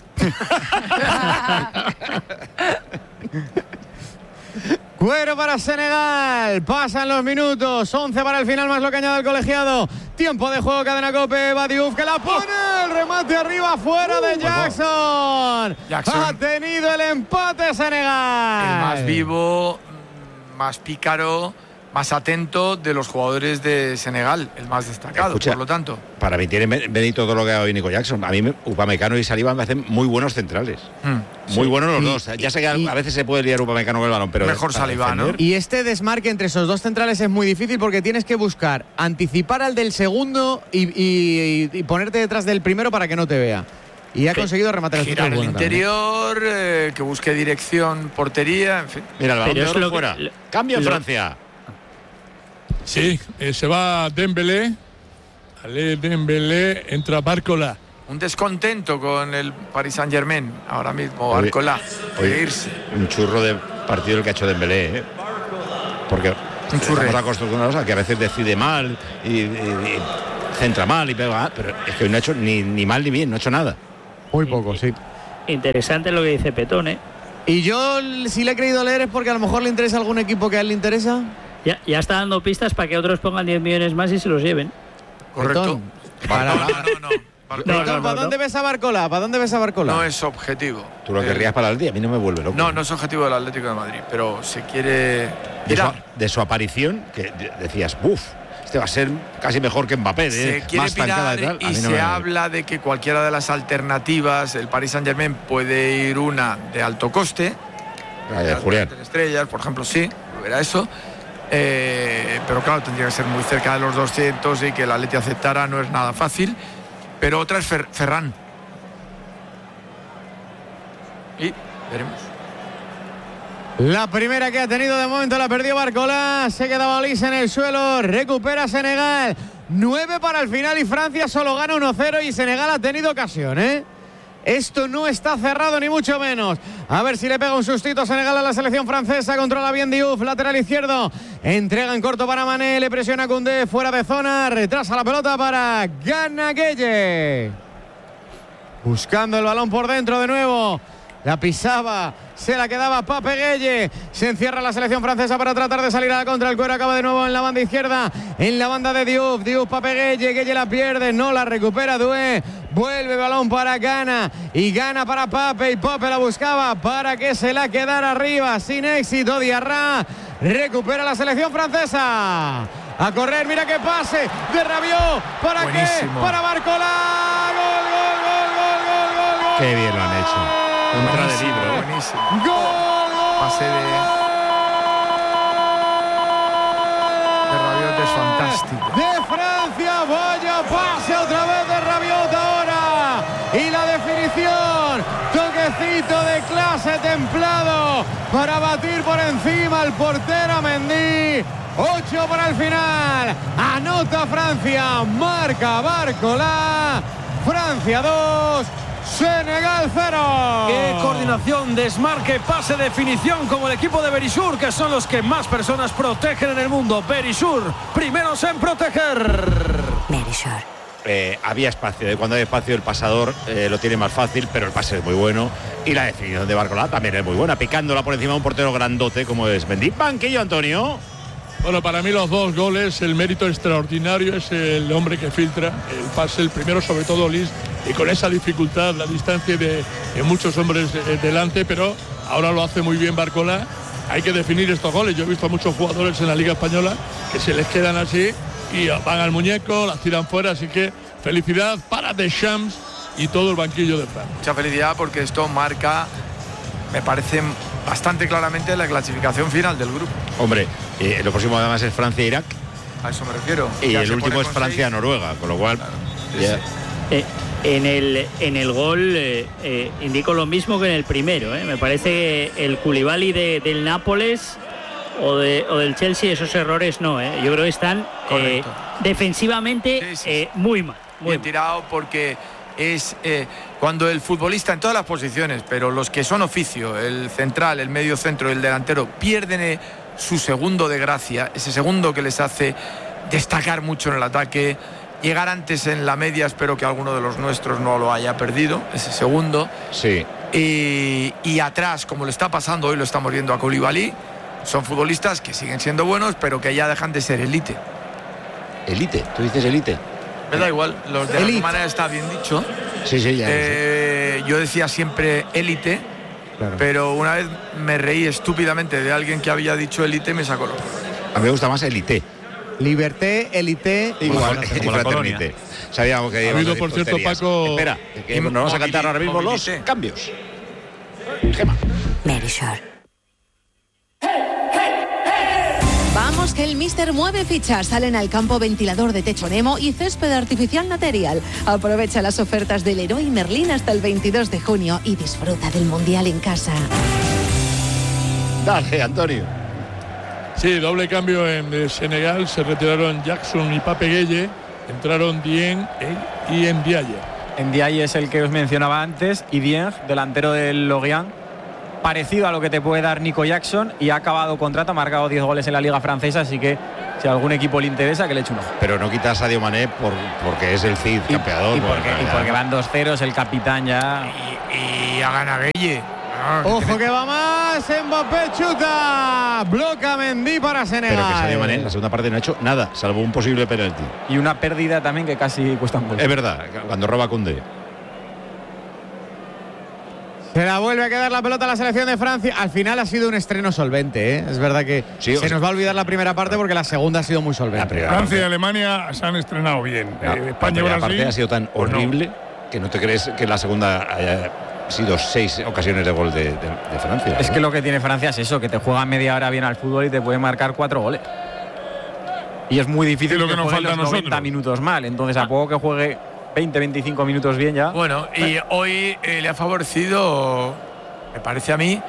S1: Cuero para Senegal. Pasan los minutos. once para el final, más lo que añade el colegiado. Tiempo de juego, cadena Cope. Va Diouf, que la pone. El remate arriba, fuera de Jackson.
S3: Jackson.
S1: Ha tenido el empate Senegal.
S3: El más vivo, mm, más pícaro, más atento de los jugadores de Senegal, el más destacado.
S2: Escucha,
S3: por lo tanto.
S2: Para mí tiene mérito todo lo que ha hoy Nico Jackson. A mí me- Upamecano y Saliba me hacen muy buenos centrales.
S3: Mm.
S2: Muy
S15: Sí.
S2: buenos los
S15: Y-
S2: dos. Ya sé que a-
S15: y-
S2: a veces se puede liar Upamecano con el balón, pero
S3: Mejor
S2: para
S3: Saliba, ¿no?
S2: defender-
S15: Y este desmarque entre esos dos centrales es muy difícil porque tienes que buscar anticipar al del segundo y, y- y ponerte detrás del primero para que no te vea. Y ha conseguido rematar el
S3: Girar
S15: centro
S3: el
S15: bueno también.
S3: interior, eh, que busque dirección, portería, en fin.
S2: Mira, el balón
S6: Pero
S2: de
S6: es
S2: oro
S6: lo que-
S2: fuera.
S6: lo-
S2: Cambio en
S6: lo-
S2: Francia.
S7: Sí, eh, se va Dembélé. Ale Dembélé, entra Bárcola.
S3: Un descontento con el Paris Saint-Germain ahora mismo,
S2: Oye,
S3: Arcolá.
S2: oye,
S3: de irse.
S2: Un churro de partido el que ha hecho Dembélé, ¿eh? Porque
S3: Un churre.
S2: estamos acostumbrados a que a veces decide mal y, y- y centra mal y pega, pero es que hoy no ha hecho ni, ni mal ni bien, no ha hecho nada.
S15: Muy poco, sí.
S6: Interesante lo que dice Petón, ¿eh?
S15: Y yo, si le he creído leer, es porque a lo mejor le interesa algún equipo que a él le interesa.
S6: Ya, ya está dando pistas para que otros pongan diez millones más y se los lleven.
S3: Correcto.
S15: Betón. Para-
S3: No, no, no. Barcola
S6: No,
S15: Betón,
S6: no,
S15: ¿para
S6: no.
S15: dónde ves a Barcola? ¿Para dónde ves a Barcola?
S3: no es objetivo.
S2: Tú lo
S3: Eh,
S2: querrías para el día, a mí no me vuelve loco.
S3: No, no es objetivo del Atlético de Madrid, pero se quiere
S2: de, su,
S3: tirar.
S2: de su aparición, que de- decías, uff, este va a ser casi mejor que Mbappé,
S3: Se
S2: ¿eh?
S3: quiere
S2: Más tancada
S3: pirar
S2: y tal. A
S3: y
S2: mí no
S3: se
S2: me-
S3: habla de que cualquiera de las alternativas, el Paris Saint-Germain puede ir una de alto coste,
S2: Ah, de Julián.
S3: de estrellas, por ejemplo, sí, era eso. Eh, pero claro, tendría que ser muy cerca de los doscientos y que el Atleti aceptara no es nada fácil. Pero otra es Fer- Ferran. Y veremos.
S15: La primera que ha tenido de momento la perdió Barcola. Se quedaba lisa en el suelo. Recupera Senegal. nueve para el final y Francia solo gana uno cero y Senegal ha tenido ocasión, ¿eh? Esto no está cerrado ni mucho menos. A ver si le pega un sustito a Senegal a la selección francesa. Controla bien Diouf, lateral izquierdo. Entrega en corto para Mané, le presiona Koundé fuera de zona. Retrasa la pelota para Gana Gueye. Buscando el balón por dentro de nuevo. La pisaba, se la quedaba Pape Gueye. Se encierra la selección francesa para tratar de salir a la contra. El cuero acaba de nuevo en la banda izquierda, en la banda de Diouf. Diouf, Pape Gueye, Gueye la pierde, no la recupera Doué. Vuelve balón para Gana y Gana para Pape y Pape la buscaba para que se la quedara arriba. Sin éxito, Diarra recupera la selección francesa. A correr, mira qué pase de Rabiot. ¿Para
S3: Buenísimo.
S15: qué? Para Barcola. Gol, gol, gol, gol, gol, gol, gol.
S2: Qué bien lo han hecho. Contra de libro, ¿eh?
S3: Buenísimo.
S15: Gol, gol.
S3: Pase de, de Rabiot es fantástico.
S15: De Francia, vaya pase otra vez de Rabiot ahora. Y la definición, toquecito de clase templado para batir por encima al portero Mendy. ocho para el final. Anota Francia, marca Barcola. Francia dos. Senegal cero.
S10: Qué coordinación, desmarque, pase, definición como el equipo de Berisur, que son los que más personas protegen en el mundo. Berisur, primeros en proteger.
S11: Berisur.
S2: Eh, había espacio, ¿eh? Cuando hay espacio el pasador eh, lo tiene más fácil, pero el pase es muy bueno y la definición de Barcola también es muy buena, picándola por encima de un portero grandote como es Mendy. Banquillo, Antonio.
S7: Bueno, para mí los dos goles, el mérito extraordinario es el hombre que filtra, el pase, el primero sobre todo Lis, y con esa dificultad, la distancia de, de muchos hombres eh, delante, pero ahora lo hace muy bien Barcola. Hay que definir estos goles. Yo he visto a muchos jugadores en la Liga Española que se les quedan así y van al muñeco, las tiran fuera, así que felicidad para Deschamps y todo el banquillo de Francia.
S3: Mucha felicidad porque esto marca, me parece bastante claramente, la clasificación final del grupo.
S2: Hombre, eh, lo próximo además es Francia-Irak.
S3: A eso me refiero.
S2: Y
S3: Ya
S2: el
S3: se
S2: último
S3: pone
S2: es
S3: con
S2: Francia-Noruega, con lo cual...
S3: Claro.
S2: ya-
S3: Sí,
S6: Eh, en, el, en el gol eh, eh, indico lo mismo que en el primero. eh. Me parece que el Koulibaly de, del Nápoles o, de, o del Chelsea, esos errores no. eh. Yo creo que están eh,
S3: Correcto.
S6: defensivamente
S3: Sí, sí,
S6: eh, muy mal. Muy
S3: bien
S6: mal.
S3: tirado porque es eh, cuando el futbolista en todas las posiciones, pero los que son oficio, el central, el medio centro y el delantero, pierden eh, su segundo de gracia, ese segundo que les hace destacar mucho en el ataque, llegar antes en la media, espero que alguno de los nuestros no lo haya perdido, ese segundo.
S2: Sí.
S3: Y, y atrás, como le está pasando hoy, lo estamos viendo a Koulibaly, son futbolistas que siguen siendo buenos, pero que ya dejan de ser élite.
S2: Elite, tú dices elite.
S3: Me da igual, los de
S15: Elite.
S3: alguna manera está bien dicho.
S2: Sí, sí, ya.
S3: Eh, yo decía siempre élite,
S15: Claro.
S3: pero una vez me reí estúpidamente de alguien que había dicho élite y me sacó los colores.
S2: A mí me gusta más Elité.
S15: Liberté, Elité,
S2: igual,
S15: y
S2: como la Fraternité. Sabíamos que
S7: ha habido, por cierto, Paco.
S2: Espera, que nos vamos a cantar ahora mismo los cambios. Gema.
S14: Verisure. Vamos que el míster mueve fichas. Salen al campo ventilador de techo Nemo y césped artificial Material. Aprovecha las ofertas del Leroy Merlin hasta el veintidós de junio y disfruta del Mundial en casa.
S2: Dale, Antonio.
S7: Sí, doble cambio en Senegal. Se retiraron Jackson y Pape Gueye. Entraron Dieng y Ndiaye.
S13: Ndiaye es el que os mencionaba antes y Dieng, delantero del Lorient, parecido a lo que te puede dar Nico Jackson, y ha acabado contrato, ha marcado diez goles en la Liga Francesa, así que si a algún equipo le interesa, que le eche un ojo.
S2: Pero no quitas a Sadio Mané por, porque es el Cid
S13: y,
S2: campeador.
S13: Y porque, y porque van dos ceros, el capitán ya.
S3: Y, y a Ganagueye.
S15: Ah, Ojo que va más, Mbappé chuta, bloca Mendy para Senegal.
S2: Pero que Sadio Mané en la segunda parte no ha hecho nada, salvo un posible penalti.
S13: Y una pérdida también que casi cuesta un gol.
S2: Es verdad, cuando roba Koundé.
S15: Se la vuelve a quedar la pelota a la selección de Francia. Al final ha sido un estreno solvente, ¿eh? Es verdad que sí, se sea, nos va a olvidar la primera parte porque la segunda ha sido muy solvente.
S4: Francia y Alemania se han estrenado bien.
S2: La,
S4: eh, España
S2: y
S4: Brasil.
S2: La parte ha sido tan horrible no. que no te crees que la segunda haya sido seis ocasiones de gol de, de, de Francia.
S13: Es
S2: ¿no?
S13: que lo que tiene Francia es eso, que te juega media hora bien al fútbol y te puede marcar cuatro goles. Y es muy difícil
S4: lo
S13: que,
S4: que nos
S13: juegue
S4: falta
S13: los noventa
S4: nosotros.
S13: minutos mal. Entonces, a poco que juegue veinte, veinticinco minutos bien ya.
S3: Bueno, y hoy eh, le ha favorecido, me parece a mí,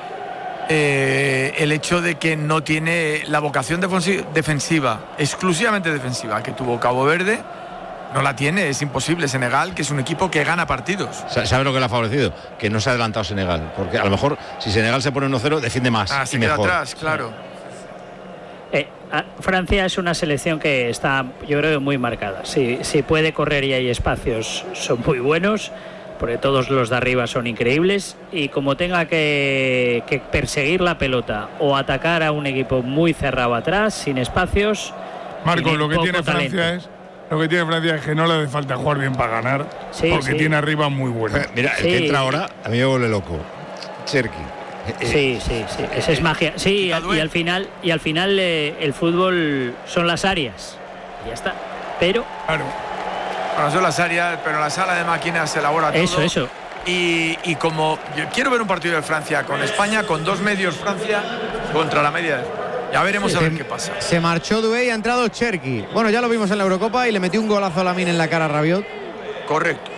S3: eh, el hecho de que no tiene la vocación defensiva, exclusivamente defensiva, que tuvo Cabo Verde. No la tiene, es imposible. Senegal, que es un equipo que gana partidos.
S2: ¿Sabe lo que le ha favorecido? Que no se ha adelantado Senegal. Porque a lo mejor si Senegal se pone uno cero, defiende más.
S3: Ah,
S2: y
S3: se queda
S2: mejor.
S3: atrás, claro.
S6: Eh, Francia es una selección que está, yo creo, muy marcada. Si, si puede correr y hay espacios, son muy buenos, porque todos los de arriba son increíbles. Y como tenga que, que perseguir la pelota o atacar a un equipo muy cerrado atrás, sin espacios.
S4: Marcos, lo que tiene
S6: talento.
S4: Francia es. Lo que tiene Francia es que no le hace falta jugar bien para ganar,
S6: sí,
S4: porque
S6: sí.
S4: tiene arriba muy bueno.
S2: Eh, mira, el
S6: sí.
S2: que entra ahora, a mí me vuelve loco. Cherki.
S6: Sí, sí, sí. Esa es magia. Sí, y al final, y al final eh, el fútbol son las áreas. Ya está. Pero.
S3: Claro. Bueno, son las áreas, pero la sala de máquinas se elabora todo.
S6: Eso, eso.
S3: Y, y como yo quiero ver un partido de Francia con España, con dos medios Francia contra la media. Ya veremos sí, a ver
S15: se,
S3: qué pasa.
S15: Se marchó Doué y ha entrado Cherki. Bueno, ya lo vimos en la Eurocopa y le metió un golazo a Lamine en la cara a Rabiot.
S3: Correcto.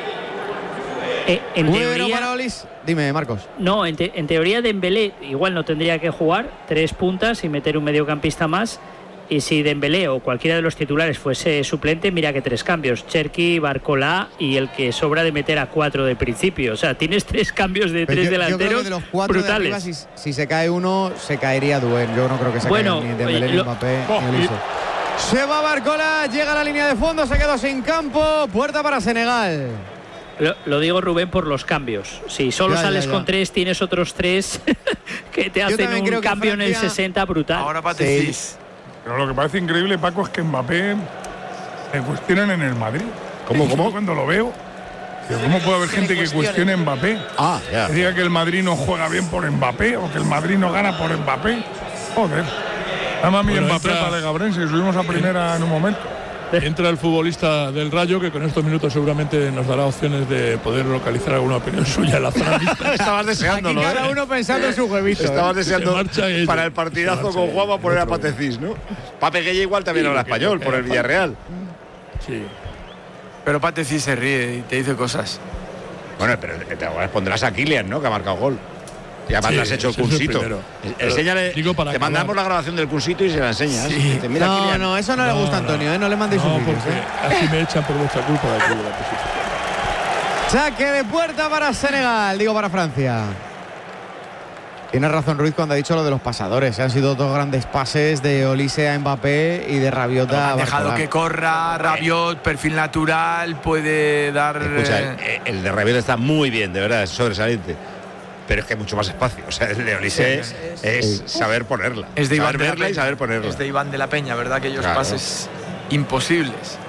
S6: Eh, en
S15: Muy
S6: teoría,
S15: bueno para Olis. Dime, Marcos.
S6: No, en, te, en teoría Dembélé igual no tendría que jugar tres puntas y meter un mediocampista más. Y si Dembélé o cualquiera de los titulares fuese suplente, mira que tres cambios: Cherki, Barcola y el que sobra de meter a cuatro de principio. O sea, tienes tres cambios de
S15: Pero
S6: tres
S15: yo,
S6: delanteros
S15: yo creo que de los cuatro
S6: brutales.
S15: De arriba, si, si se cae uno, se caería Doué. Yo no creo que se
S6: bueno,
S15: caiga ni Dembélé,
S6: oye,
S15: ni
S6: lo,
S15: Mbappé,
S4: oh,
S15: ni Olise. Se va Barcola, llega a la línea de fondo, se quedó sin campo, puerta para Senegal.
S6: Lo, lo digo, Rubén, por los cambios. Si solo
S15: ya,
S6: sales
S15: ya, ya.
S6: con tres, tienes otros tres que te hacen un cambio
S15: Francia...
S6: en el sesenta brutal.
S3: Ahora Patecis.
S15: Sí.
S4: Pero lo que parece increíble, Paco, es que Mbappé le cuestionan en el Madrid.
S2: ¿Cómo, cómo?
S4: Cuando lo veo, digo, ¿cómo puede haber gente que cuestione a Mbappé?
S2: Ah, ya.
S4: Que diga que el Madrid no juega bien por Mbappé o que el Madrid no gana por Mbappé. Joder. Dame a mí
S7: Bueno,
S4: Mbappé
S7: entra...
S4: para Legabrense, subimos a primera en un momento.
S7: Entra el futbolista del Rayo, que con estos minutos seguramente nos dará opciones de poder localizar alguna opinión suya en la zona mixta.
S2: Estabas deseándolo,
S15: Aquí cada
S2: ¿eh?
S15: uno pensando en su huevito.
S2: Estabas
S15: ¿eh?
S2: deseando
S7: ella,
S2: para el partidazo con Juan va a poner a Patecis, ¿no? Pape Gueye igual también habla español por el Villarreal.
S3: Sí. Pero Patecis se ríe y te dice cosas.
S2: Bueno, pero te pondrás a Kylian, ¿no? Que ha marcado gol. Y además
S7: Sí,
S2: le has hecho el
S7: ese es el
S2: cursito.
S7: primero.
S2: Enséñale,
S7: Digo para
S2: te
S7: acabar.
S2: mandamos la grabación del cursito y se la enseñas.
S3: Sí.
S2: Dice, mira,
S15: No,
S2: Kylian.
S15: no, eso no, le
S7: No,
S15: gusta a
S7: no.
S15: Antonio, ¿eh? No le mandéis
S7: No,
S15: sus vídeos,
S7: porque
S15: ¿eh?
S7: así me echan por vuestra culpa de aquí de la posición.
S15: Saque de puerta para Senegal, digo para Francia. Tiene razón Ruiz cuando ha dicho lo de los pasadores. Han sido dos grandes pases de Olise a Mbappé y de Rabiot a
S3: Han dejado
S15: Barcola.
S3: que corra, Rabiot, perfil natural, puede dar.
S2: Escucha,
S3: eh,
S2: el, el de Rabiot está muy bien, de verdad, es sobresaliente. Pero es que hay mucho más espacio. O sea, el de Olise
S3: Sí,
S2: es, es saber ponerla.
S3: Es de Iván
S2: saber
S3: de la
S2: verla y
S3: Peña.
S2: saber ponerla.
S3: Es de Iván de la Peña, ¿verdad? Aquellos
S2: Claro.
S3: pases imposibles.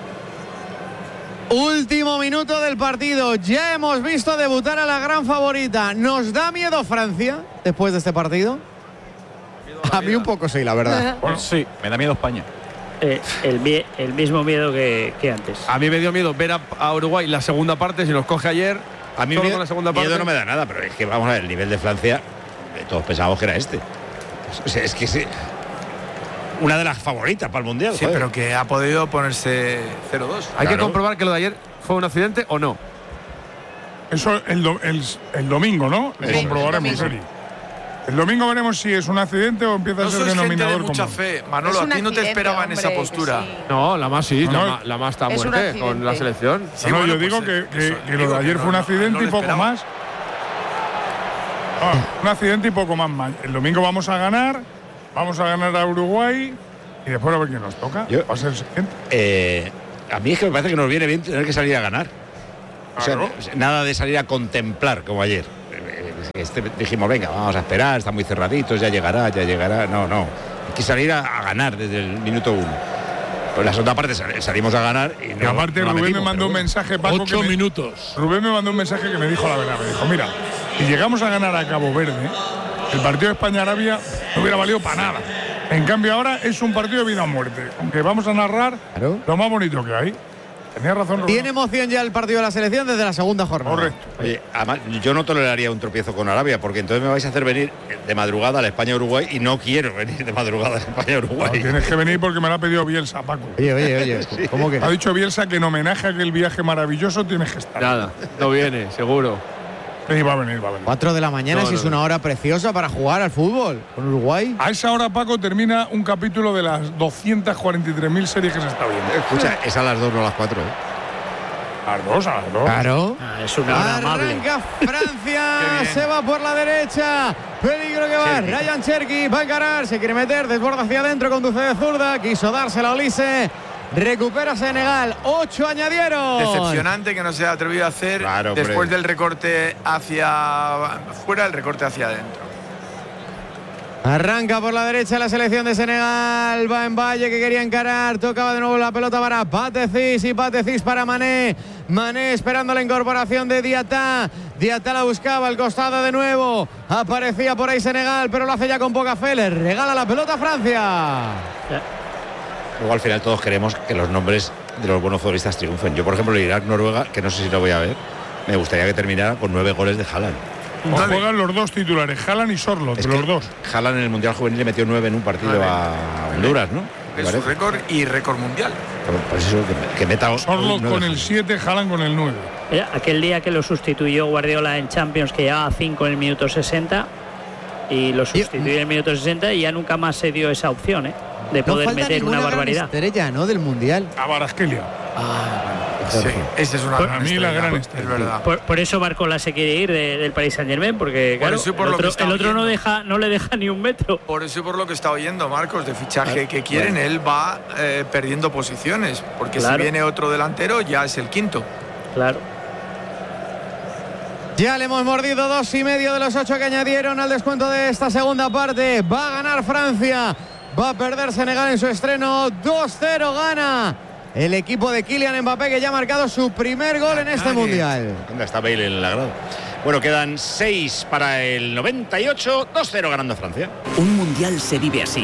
S15: Último minuto del partido. Ya hemos visto debutar a la gran favorita. ¿Nos da miedo Francia después de este partido? A mí un poco sí, la verdad.
S5: Bueno, sí, me da miedo España.
S6: Eh, el, el mismo miedo que, que antes.
S10: A mí me dio miedo ver a, a Uruguay la segunda parte, si nos coge ayer.
S2: A mí miedo, la segunda parte. Miedo no me da nada, pero es que vamos a ver, el nivel de Francia, todos pensábamos que era este. O sea, es que sí, una de las favoritas para el Mundial.
S3: Sí, joder. Pero que ha podido ponerse cero dos.
S10: Hay
S3: claro.
S10: que comprobar que lo de ayer fue un accidente o no.
S4: Eso el, do, el, el domingo, ¿no? Lo comprobaremos, Eri. El domingo veremos si es un accidente o empieza
S3: no
S4: a ser denominador común.
S3: Mucha fe. Manolo, a ti no te esperaba en esa postura.
S10: Sí. No, la más sí,
S4: no,
S10: la, la más está a muerte con la selección.
S4: Sí, no, bueno, yo digo pues, que, que, que lo de ayer fue un accidente no, no y poco más. Ah, un accidente y poco más. El domingo vamos a ganar, vamos a ganar a Uruguay y después a ver quién nos toca. Yo, va a ser el siguiente.
S2: Eh, a mí es que me parece que nos viene bien tener que salir a ganar. O sea, claro. Nada de salir a contemplar como ayer. Este, dijimos, venga, vamos a esperar, están muy cerraditos, ya llegará, ya llegará. No, no. Hay que salir a, a ganar desde el minuto uno. Pues la segunda parte sal, salimos a ganar. Y, no,
S4: y aparte,
S2: no
S4: Rubén
S2: metimos,
S4: me mandó un mensaje, Paco.
S7: Ocho
S4: que me,
S7: minutos.
S4: Rubén me mandó un mensaje que me dijo la verdad. Me dijo, mira, si llegamos a ganar a Cabo Verde, el partido de España-Arabia no hubiera valido para nada. En cambio, ahora es un partido de vida o muerte. Aunque vamos a narrar claro. lo más bonito que hay. Tenía razón, Rubén.
S15: Tiene emoción ya el partido de la selección desde la segunda jornada.
S4: Correcto.
S2: Oye, además, yo no toleraría un tropiezo con Arabia, porque entonces me vais a hacer venir de madrugada a la España-Uruguay y no quiero venir de madrugada a la España-Uruguay.
S4: No, tienes que venir porque me lo ha pedido Bielsa, Paco.
S15: Oye, oye, oye. Sí. ¿Cómo que?
S4: Ha dicho Bielsa que en homenaje a aquel viaje maravilloso tienes que estar.
S10: Nada, no viene, seguro.
S4: Sí, va a venir, va a venir.
S15: Cuatro de la mañana, no, si no, es una hora preciosa para jugar al fútbol con Uruguay.
S4: A esa hora, Paco, termina un capítulo de las doscientas cuarenta y tres mil series que se está viendo.
S2: Escucha, es a las dos, no a las cuatro, ¿eh?
S4: A las dos, a las dos.
S15: Claro.
S6: Ah, es una hora amable.
S15: Arranca Francia, se va por la derecha. Peligro que va. Cherki. Ryan Cherki va a encarar, se quiere meter, desborda hacia adentro, conduce de zurda. Quiso dársela a Olise. Recupera Senegal. Ocho añadieron.
S3: Decepcionante que no se haya atrevido a hacer claro, después hombre. del recorte hacia fuera, el recorte hacia adentro.
S15: Arranca por la derecha la selección de Senegal. Va en Valle que quería encarar. Tocaba de nuevo la pelota para Patecis y Patecis para Mané. Mané esperando la incorporación de Diatá. Diatá la buscaba al costado de nuevo. Aparecía por ahí Senegal, pero lo hace ya con poca fe. Le regala la pelota a Francia.
S2: Luego al final todos queremos que los nombres de los buenos futbolistas triunfen. Yo, por ejemplo, el Irak-Noruega, que no sé si lo voy a ver, me gustaría que terminara con nueve goles de Haaland.
S4: O juegan los dos titulares, Haaland y Sorloth,
S2: es
S4: los dos.
S2: Haaland en el Mundial Juvenil le metió nueve en un partido vale. a Honduras, ¿no?
S3: Es su récord y récord mundial.
S2: Por eso que, que meta
S4: Sorloth con el siete, Haaland con el nueve.
S6: Mira, aquel día que lo sustituyó Guardiola en Champions, que llevaba cinco en el minuto sesenta, y lo sustituyó en el minuto sesenta y ya nunca más se dio esa opción, ¿eh? De poder
S15: no
S6: meter una barbaridad.
S15: Estrella, ¿no? Del Mundial.
S4: A Barasquelia.
S15: Ah,
S3: sí, esa es una
S4: por,
S3: gran
S4: a mí
S3: estrella,
S4: la gran estrella.
S6: Es verdad. Por, por eso Barcola se quiere ir de, del Paris Saint-Germain, porque claro, por por el otro, el otro no deja, no le deja ni un metro.
S3: Por eso y por lo que está oyendo Marcos de fichaje que quieren, bueno. él va eh, perdiendo posiciones, porque claro. si viene otro delantero ya es el quinto.
S6: Claro.
S15: Ya le hemos mordido dos y medio de los ocho que añadieron al descuento de esta segunda parte. Va a ganar Francia. Va a perder Senegal en su estreno. dos cero gana el equipo de Kylian Mbappé, que ya ha marcado su primer gol en este Nadie. Mundial.
S2: ¿Dónde está Bale en la grada? Bueno, quedan seis para el noventa y ocho. dos cero ganando Francia.
S16: Un mundial se vive así.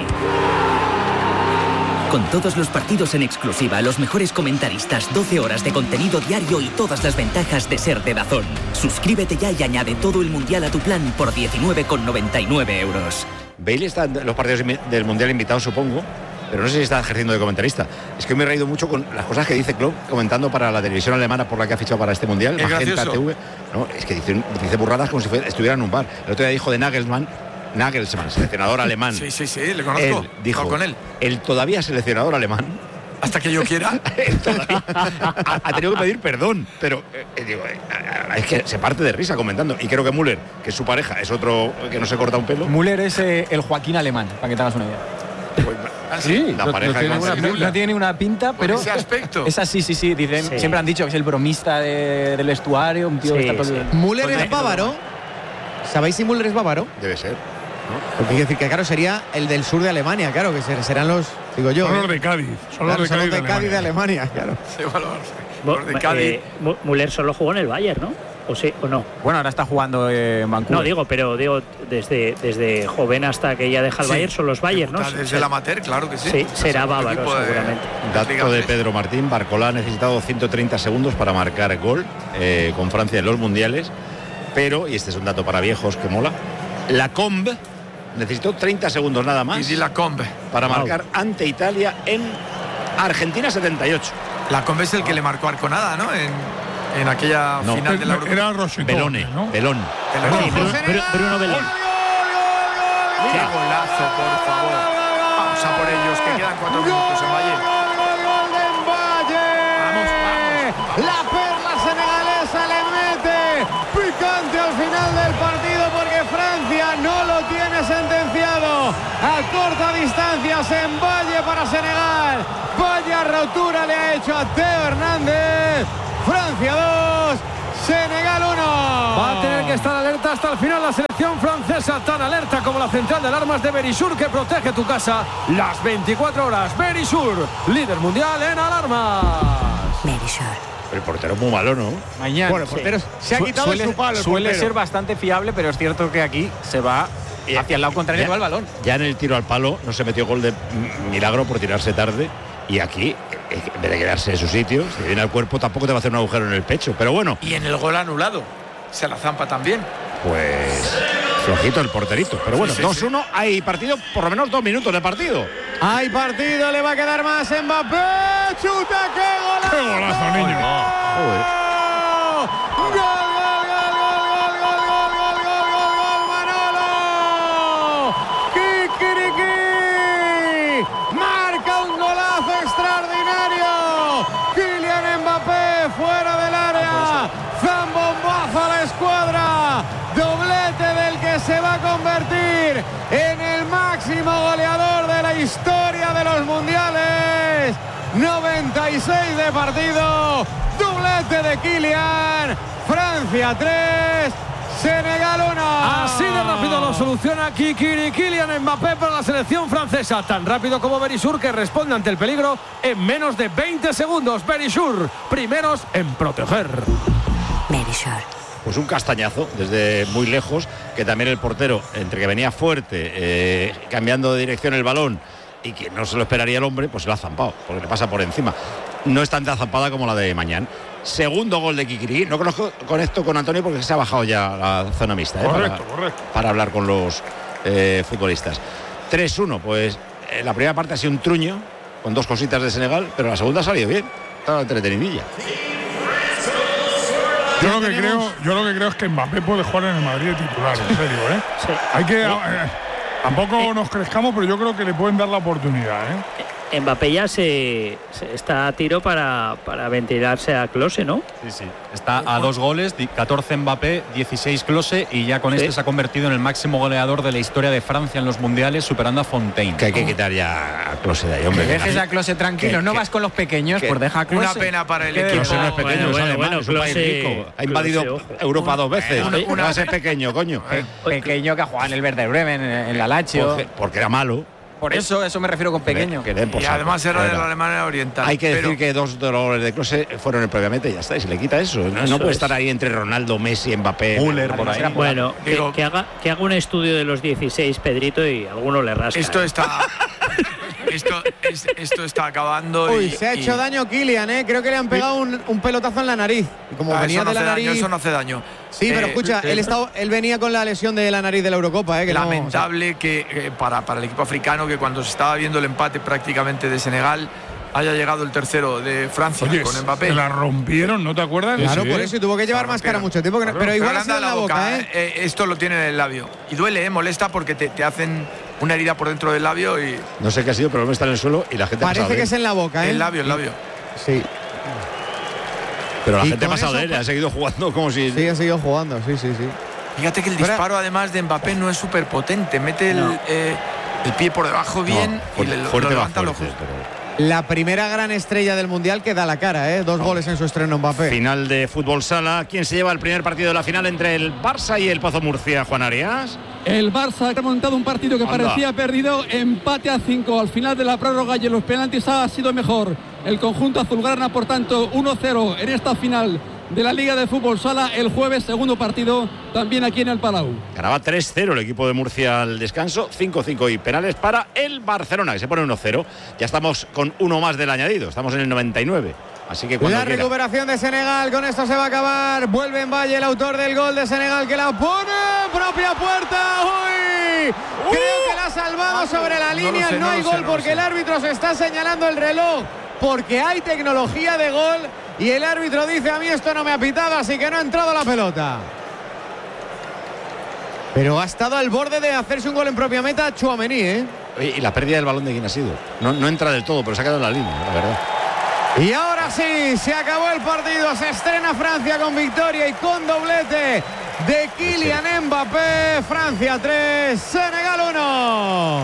S16: Con todos los partidos en exclusiva, los mejores comentaristas, doce horas de contenido diario y todas las ventajas de ser de DAZN. Suscríbete ya y añade todo el mundial a tu plan por diecinueve con noventa y nueve euros.
S2: Bale está en los partidos del mundial invitado, supongo, pero no sé si está ejerciendo de comentarista. Es que me he reído mucho con las cosas que dice Klopp comentando para la televisión alemana por la que ha fichado para este mundial.
S3: Es gracioso.
S2: T V. No, es que dice, dice burradas como si estuviera en un bar. El otro día dijo de Nagelsmann, Nagelsmann, seleccionador alemán.
S3: Sí, sí, sí, le conozco.
S2: Él dijo,
S3: no, con él.
S2: El todavía seleccionador alemán.
S3: Hasta que yo quiera.
S2: ha, ha tenido que pedir perdón, pero eh, digo, eh, es que se parte de risa comentando. Y creo que Müller, que es su pareja, es otro que no se corta un pelo.
S13: Müller es eh, el Joaquín alemán, para que te hagas una idea.
S2: Pues, sí, la
S13: no,
S2: pareja
S13: no, tiene ninguna, no, no tiene ninguna pinta, pero
S3: ese aspecto.
S13: Es así, sí, sí, dicen, sí. Siempre han dicho que es el bromista de, del vestuario, un tío sí, que está todo
S15: sí. Müller es bávaro. ¿Sabéis si Müller es bávaro?
S2: Debe ser.
S15: ¿No? Porque quiere decir que claro sería el del sur de Alemania, claro, que serán los, digo yo.
S4: Son los de Cádiz. Son
S15: claro,
S4: los de Cádiz,
S15: de, Cádiz de Alemania, claro.
S3: Sí, bueno, los de Cádiz.
S6: Eh, Müller solo jugó en el Bayern, ¿no? ¿O sí o no?
S13: Bueno, ahora está jugando eh, en Vancouver.
S6: No, digo, pero digo, desde, desde joven hasta que ya deja el
S3: Sí.
S6: Bayern, son los Bayern, ¿no?
S3: Desde
S6: Sí,
S3: el amateur, claro que sí.
S6: Sí, será
S3: Segundo
S6: bávaro,
S3: equipo de-
S6: seguramente.
S2: Dato de Pedro Martín, Barcolá ha necesitado ciento treinta segundos para marcar gol eh, con Francia en los mundiales, pero, y este es un dato para viejos que mola, la Combe necesitó treinta segundos nada más
S3: Y di la Combe.
S2: para
S3: Wow.
S2: marcar ante Italia en Argentina setenta y ocho.
S3: La Combe es el que le marcó Arconada, ¿no? En, en aquella
S2: No.
S3: final de la Eurocopa.
S4: Era Rocheteau,
S2: Belone,
S4: ¿no?
S2: Belón.
S6: Sí, Bruno, Bruno Belón.
S3: ¡Qué golazo, por favor! Vamos a por ellos, que quedan cuatro minutos en Valle.
S1: La perla senegalesa le mete picante al final del partido porque Francia no lo tiene sentenciado. A corta distancia se emballe para Senegal. Vaya rotura le ha hecho a Teo Hernández. Francia dos, Senegal uno.
S10: Va a tener que estar alerta hasta el final la selección francesa, tan alerta como la central de alarmas de Verisur, que protege tu casa las veinticuatro horas. Verisur, líder mundial en alarmas.
S11: Verisur.
S2: El portero es muy malo, ¿no?
S13: Mañana.
S15: Bueno, el portero se ha
S13: Su-
S15: quitado
S13: suele,
S15: su palo. el
S13: Suele
S15: portero.
S13: ser bastante fiable, pero es cierto que aquí se va hacia el lado contrario
S2: Ya-
S13: del balón.
S2: Ya en el tiro al palo no se metió gol de mm, milagro por tirarse tarde. Y aquí, eh, en vez de quedarse en su sitio, si viene al cuerpo, tampoco te va a hacer un agujero en el pecho. Pero bueno,
S3: Y en el gol anulado. Se la zampa también.
S2: pues flojito el porterito. Pero bueno,
S3: Sí, sí,
S2: dos uno, hay partido, por lo menos dos minutos de partido.
S1: Hay partido, le va a quedar más Mbappé. Chuta, qué golazo.
S4: ¡Qué golazo, niño!
S2: Joder.
S1: Gol, gol, gol, gol, gol, gol, gol, gol, gol, gol, gol, Manolo. Kikiriki. Marca un golazo extraordinario. Kylian Mbappé fuera del área. Zambombazo a la escuadra. Doblete del que se va a convertir en el máximo goleador de la historia de los mundiales. noventa y seis de partido. Doblete de Kylian. Francia tres, Senegal uno.
S10: Así de rápido lo soluciona Kikiri Kylian Mbappé para la selección francesa. Tan rápido como Verisur, que responde ante el peligro en menos de veinte segundos. Verisur, primeros en proteger.
S11: Verisur.
S2: Pues un castañazo desde muy lejos, que también el portero, entre que venía fuerte, eh, cambiando de dirección el balón, y que no se lo esperaría el hombre, pues se lo ha zampado, porque le pasa por encima. No es tanta zampada como la de Mañán. Segundo gol de Kikiri. No conozco con esto con Antonio porque se ha bajado ya la zona mixta. ¿eh?
S4: Correcto,
S2: para,
S4: correcto.
S2: para hablar con los eh, futbolistas. tres uno, pues eh, la primera parte ha sido un truño, con dos cositas de Senegal, pero la segunda ha salido bien. Estaba entretenidilla.
S4: Yo lo, que creo, yo lo que creo es que Mbappé puede jugar en el Madrid de titular, en serio, ¿eh?
S6: Sí.
S4: Hay que... eh, tampoco nos crezcamos, pero yo creo que le pueden dar la oportunidad, ¿eh?
S6: Mbappé ya se, se está a tiro para, para ventilarse a Klose, ¿no?
S5: Sí, sí. Está a dos goles, di- catorce Mbappé, dieciséis Klose, y ya con
S6: Sí.
S5: este se ha convertido en el máximo goleador de la historia de Francia en los mundiales, superando a Fontaine.
S2: Que hay que quitar ya a Klose de ahí, hombre.
S13: Que dejes a Klose tranquilo,
S2: que-
S13: no
S2: que-
S13: vas con los pequeños,
S2: que-
S13: pues deja a Klose.
S3: Una pena para el
S13: Que
S3: equipo.
S2: Klose no es pequeño,
S6: Bueno,
S2: es
S6: bueno,
S2: alemán,
S6: bueno,
S2: es un país
S6: Klose-
S2: rico. Ha invadido
S6: Klose, ojo.
S2: Europa dos veces.
S3: Una-
S2: ¿Cómo
S3: una-
S2: va a ser pequeño, coño?
S13: Pequeño que ha jugado en el Werder Bremen, en, en la Lazio.
S2: Porque, porque era malo.
S13: Por eso, eso me refiero con pequeño.
S2: Que den por
S3: Y
S2: saco.
S3: además era de
S2: Pero
S3: la Alemania Oriental.
S2: hay que decir
S3: Pero-
S2: que dos de los goles de Klose fueron el previamente y ya está. Y se le quita eso. No,
S6: Eso
S2: no puede
S6: es.
S2: estar ahí entre Ronaldo, Messi, Mbappé.
S5: Müller,
S2: Vale,
S5: por ahí.
S2: será
S6: Bueno, que,
S3: Digo-
S6: que haga, que haga un estudio de los dieciséis, Pedrito, y alguno le rasca.
S3: Esto
S6: ¿eh?
S3: está. esto, es- esto está acabando.
S1: Uy,
S3: y,
S1: se ha
S3: y-
S1: hecho daño Kylian, ¿eh? Creo que le han pegado un, un pelotazo en la nariz. Y como
S3: Ah,
S1: venía
S3: eso no
S1: de la
S3: hace
S1: nariz.
S3: daño, eso no hace daño.
S1: Sí, pero
S3: Eh,
S1: escucha, él, estaba, él venía con la lesión de la nariz de la Eurocopa, ¿eh? Que no-
S3: Lamentable que eh, para, para el equipo africano, que cuando se estaba viendo el empate prácticamente de Senegal, haya llegado el tercero de Francia
S4: Oye,
S3: con Mbappé.
S4: se la rompieron, ¿no te acuerdas?
S1: Claro,
S4: Sí,
S1: por
S4: ¿eh?
S1: eso, y tuvo que llevar máscara mucho tiempo. que no- pero igual
S3: le
S1: ha
S3: han
S1: sido
S3: dado
S1: en la boca, ¿eh?
S3: eh, Esto lo tiene en el labio. Y duele, ¿eh? Molesta porque te, te hacen una herida por dentro del labio y.
S2: No sé qué ha sido, pero el hombre está en el suelo y la gente ha
S1: Parece
S2: pasado de
S1: que
S2: él.
S1: es en la boca, ¿eh?
S3: El labio, el labio.
S1: Sí,
S2: Pero la
S1: Y
S2: gente ha
S1: con
S2: pasado
S1: eso-
S2: de él, ha seguido jugando como si.
S1: sí, ha seguido jugando, sí, sí, sí.
S3: Fíjate que el
S1: Pero-
S3: disparo, además de Mbappé, no es súper potente. Mete el,
S6: No.
S3: eh, el pie por debajo bien
S2: No,
S3: y
S2: fuerte,
S3: le, lo
S2: fuerte va
S3: levanta lo
S2: fuerte,
S3: justo.
S2: pero-
S1: La primera gran estrella del Mundial que da la cara, ¿eh? Dos goles en su estreno Mbappé.
S2: Final de fútbol sala. ¿Quién se lleva el primer partido de la final entre el Barça y el Pozo Murcia, Juan Arias?
S17: El Barça ha remontado un partido que
S2: Anda.
S17: parecía perdido, empate a cinco al final de la prórroga y en los penaltis ha sido mejor. El conjunto azulgrana, por tanto, uno cero en esta final de la Liga de Fútbol Sala el jueves, segundo partido también aquí en el Palau.
S2: Ganaba tres cero el equipo de Murcia al descanso, cinco cinco y penales para el Barcelona, que se pone uno cero. Ya estamos con uno más del añadido, estamos en el noventa y nueve. Así que cuando
S15: la
S2: quiera.
S15: Recuperación de Senegal, con esto se va a acabar. Vuelve en Valle, el autor del gol de Senegal, que la pone propia puerta. ¡Uy! Uh, Creo que la ha salvado uh, sobre la línea. No, sé, no, no hay gol sé, no porque el árbitro se está señalando el reloj, porque hay tecnología de gol y el árbitro dice: a mí esto no me ha pitado, así que no ha entrado la pelota. Pero ha estado al borde de hacerse un gol en propia meta Tchouaméni, ¿eh?
S2: ¿Y la pérdida del balón de quién ha sido? No, no entra del todo, pero se ha quedado en la línea, la verdad.
S15: Y ahora sí, se acabó el partido, se estrena Francia con victoria y con doblete de Kylian Mbappé. Francia tres, Senegal uno.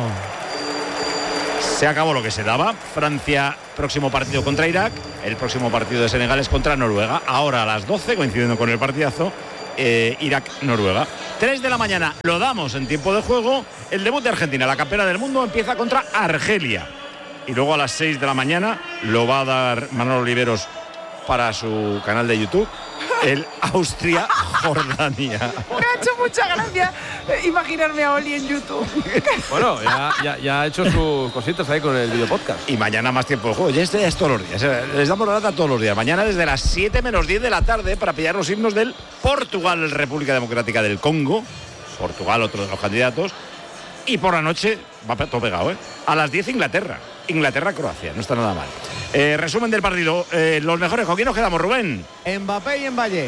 S2: Se acabó lo que se daba. Francia, próximo partido contra Irak. El próximo partido de Senegal es contra Noruega. Ahora a las doce, coincidiendo con el partidazo, eh, Irak-Noruega. tres de la mañana, lo damos en tiempo de juego. El debut de Argentina, la campeona del mundo, empieza contra Argelia. Y luego a las seis de la mañana lo va a dar Manolo Oliveros para su canal de YouTube, el Austria-Jordania.
S9: Me ha hecho mucha gracia imaginarme a Oli en YouTube.
S10: Bueno, ya, ya, ya ha hecho sus cositas ahí con el video podcast.
S2: Y mañana más tiempo de juego. Ya este es todos los días. Les damos la data todos los días. Mañana desde las siete menos diez de la tarde para pillar los himnos del Portugal, República Democrática del Congo. Portugal, otro de los candidatos. Y por la noche, va todo pegado, ¿eh? A las diez Inglaterra. Inglaterra-Croacia, no está nada mal. Eh, resumen del partido. Eh, los mejores, ¿con quién nos quedamos, Rubén?
S15: Mbappé y en Valle.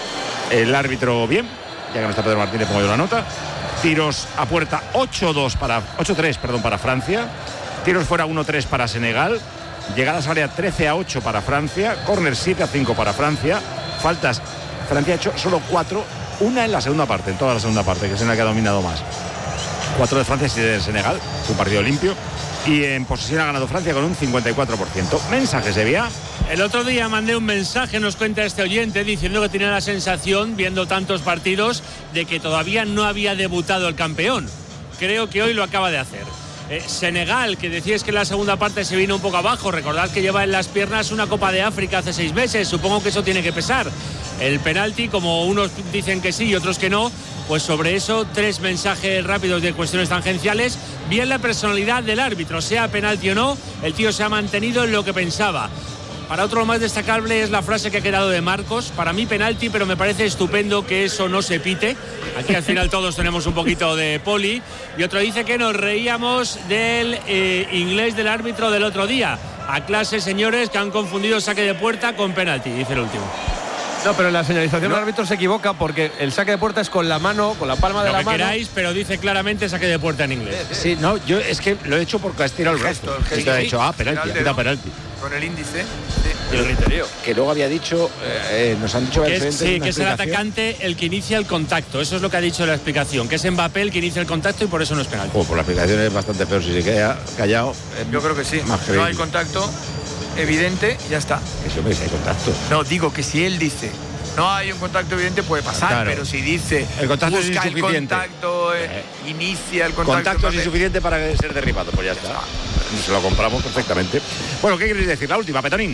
S2: El árbitro bien, ya que no está Pedro Martínez, pongo yo la nota. Tiros a puerta ocho dos para ocho tres, perdón, para Francia. Tiros fuera uno tres para Senegal. Llegadas a área trece a ocho para Francia. Córner siete a cinco para Francia. Faltas, Francia ha hecho solo cuatro, una en la segunda parte, en toda la segunda parte, que es en la que ha dominado más. Cuatro de Francia y siete de Senegal, un partido limpio. Y en posesión ha ganado Francia con un cincuenta y cuatro por ciento. Mensajes de vía.
S18: El otro día mandé un mensaje, nos cuenta este oyente, diciendo que tenía la sensación, viendo tantos partidos, de que todavía no había debutado el campeón. Creo que hoy lo acaba de hacer. Eh, Senegal, que decíais que en la segunda parte se vino un poco abajo. Recordad que lleva en las piernas una Copa de África hace seis meses. Supongo que eso tiene que pesar. El penalti, como unos dicen que sí y otros que no, pues sobre eso tres mensajes rápidos de cuestiones tangenciales. Bien la personalidad del árbitro, sea penalti o no, el tío se ha mantenido en lo que pensaba. Para otro, lo más destacable es la frase que ha quedado de Marcos. Para mí penalti, pero me parece estupendo que eso no se pite. Aquí al final todos tenemos un poquito de poli. Y otro dice que nos reíamos del eh, inglés del árbitro del otro día. A clase, señores, que han confundido saque de puerta con penalti, dice el último.
S10: No, pero en la señalización no. El árbitro se equivoca porque el saque de puerta es con la mano, con la palma de
S18: lo
S10: la
S18: que
S10: mano.
S18: Queráis, pero dice claramente saque de puerta en inglés.
S2: Sí, no, yo es que lo he hecho porque has tirado el brazo.
S3: El gesto,
S2: ha dicho, ah, penalti, ha penalti.
S3: Con el índice.
S2: Sí. El griterío. Que luego había dicho, eh, nos han dicho...
S18: Que es, sí, que es el atacante el que inicia el contacto. Eso es lo que ha dicho la explicación. Que es Mbappé el que inicia el contacto y por eso no es penalti.
S2: Oh, pues la explicación es bastante peor si se queda callado.
S3: Yo creo que sí. No hay contacto evidente, ya está.
S2: Eso me dice, hay contacto.
S3: No, digo que si él dice... No hay un contacto evidente, puede pasar, claro. Pero si dice
S2: el contacto
S3: busca
S2: es insuficiente.
S3: el contacto, eh, inicia el contacto.
S2: Contacto es insuficiente para ser derribado, pues ya está. Se lo compramos perfectamente. Bueno, ¿qué queréis decir? La última, Petonín.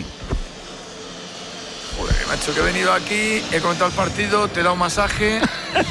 S3: Joder, macho, que he venido aquí, he comentado el partido, te he dado un masaje.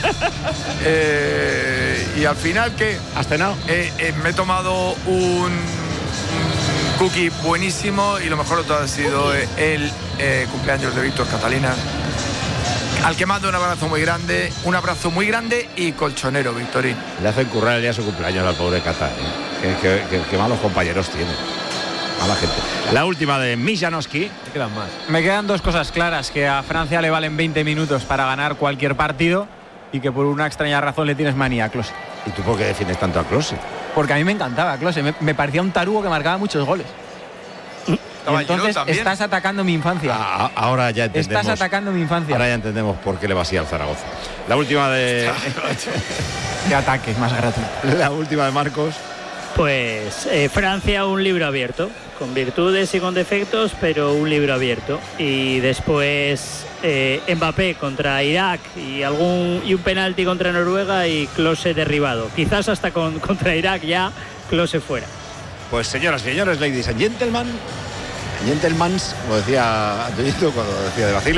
S3: eh, y al final, ¿qué?
S2: ¿Has cenado?
S3: Eh, eh, me he tomado un, un cookie buenísimo y lo mejor de todo ha sido eh, el eh, cumpleaños de Víctor Catalina. Al que mando un abrazo muy grande, un abrazo muy grande y colchonero, Victorín.
S2: Le hacen currar el día de su cumpleaños al pobre Cata, ¿eh? que, que, que, que malos compañeros tiene. Mala gente. La última de Mijanowski.
S10: Me quedan más.
S13: Me quedan dos cosas claras, que a Francia le valen veinte minutos para ganar cualquier partido y que por una extraña razón le tienes manía a Klose.
S2: ¿Y tú por qué defiendes tanto a Klose?
S13: Porque a mí me encantaba Klose, me, me parecía un tarugo que marcaba muchos goles. Y entonces estás atacando mi infancia.
S2: Ah, ahora ya entendemos.
S13: Estás atacando mi infancia.
S2: Ahora ya entendemos por qué le va así al Zaragoza. La última de...
S13: Qué ataque más gratuito.
S2: La última de Marcos.
S6: Pues eh, Francia, un libro abierto, con virtudes y con defectos, pero un libro abierto. Y después eh, Mbappé contra Irak y algún y un penalti contra Noruega y Klose derribado. Quizás hasta con, contra Irak ya Klose fuera.
S2: Pues señoras y señores, ladies and gentlemen, Gentlemans, como decía Antoñito cuando decía de Basile,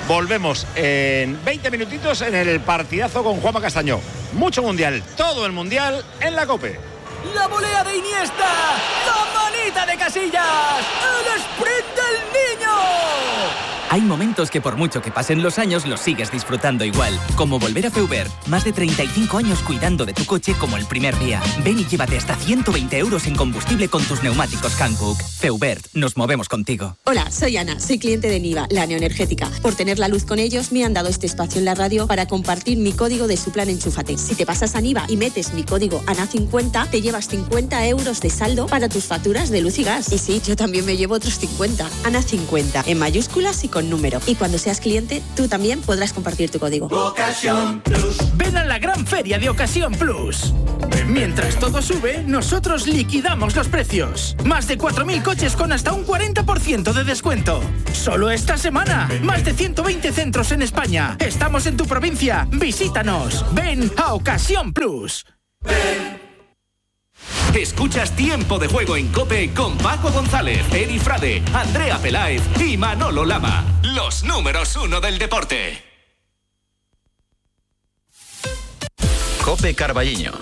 S2: Volvemos en veinte minutitos en el partidazo con Juanma Castaño. Mucho mundial, todo el mundial en la COPE.
S19: La volea de Iniesta, la manita de Casillas, el sprint del niño.
S16: Hay momentos que por mucho que pasen los años los sigues disfrutando igual, como volver a Feubert. Más de treinta y cinco años cuidando de tu coche como el primer día. Ven y llévate hasta ciento veinte euros en combustible con tus neumáticos Hankook. Feubert, nos movemos contigo.
S20: Hola, soy Ana, soy cliente de Niva, la neoenergética. Por tener la luz con ellos me han dado este espacio en la radio para compartir mi código de su plan Enchúfate. Si te pasas a Niva y metes mi código A N A cincuenta, te llevas cincuenta euros de saldo para tus facturas de luz y gas. Y sí, yo también me llevo otros cincuenta. A N A cincuenta, en mayúsculas y con número. Y cuando seas cliente, tú también podrás compartir tu código.
S19: Ocasión Plus. Ven a la gran feria de Ocasión Plus. Mientras todo sube, nosotros liquidamos los precios. Más de cuatro mil coches con hasta un cuarenta por ciento de descuento. Solo esta semana. Más de ciento veinte centros en España. Estamos en tu provincia. Visítanos. Ven a Ocasión Plus. Ven.
S21: Escuchas Tiempo de Juego en COPE con Paco González, Eri Frade, Andrea Peláez y Manolo Lama. Los números uno del deporte.
S22: COPE Carballiño.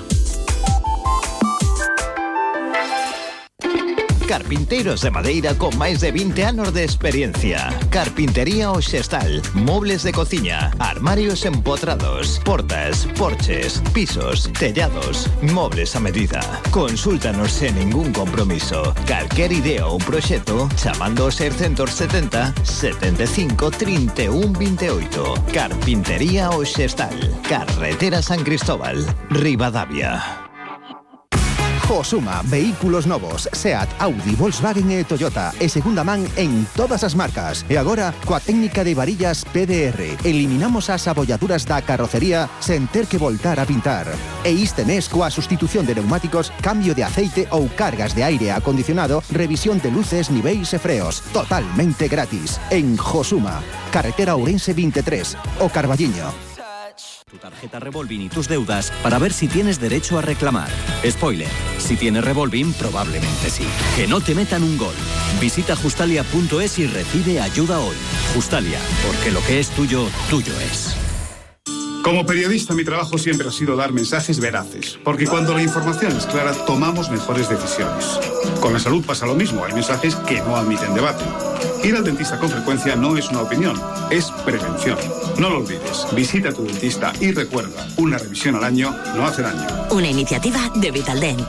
S22: Carpinteiros de madeira con máis de vinte anos de experiencia. Carpintería Oxestal, mobles de cociña, armarios empotrados, portas, porches, pisos, tellados, mobles a medida. Consúltanos sen ningún compromiso. Calquer idea ou proxecto chamando ao seiscentos setenta, setenta e cinco, trinta e un, vinte e oito. Carpintería Oxestal, Carretera San Cristóbal, Ribadavia.
S23: Josuma, vehículos novos, Seat, Audi, Volkswagen e Toyota e segunda man en todas as marcas. E agora, coa técnica de varillas P D R, eliminamos as abolladuras da carrocería sen ter que voltar a pintar. E este mes, coa sustitución de neumáticos, cambio de aceite ou cargas de aire acondicionado, revisión de luces, niveis e freos, totalmente gratis. En Josuma, carretera Ourense veintitrés, o Carballiño.
S24: Tu tarjeta Revolving y tus deudas para ver si tienes derecho a reclamar. Spoiler, si tienes Revolving, probablemente sí. Que no te metan un gol. Visita justalia punto es y recibe ayuda hoy. Justalia, porque lo que es tuyo, tuyo es.
S25: Como periodista, mi trabajo siempre ha sido dar mensajes veraces, porque cuando la información es clara, tomamos mejores decisiones. Con la salud pasa lo mismo, hay mensajes que no admiten debate. Ir al dentista con frecuencia no es una opinión, es prevención. No lo olvides, visita a tu dentista y recuerda, una revisión al año no hace daño.
S26: Una iniciativa de Vitaldent.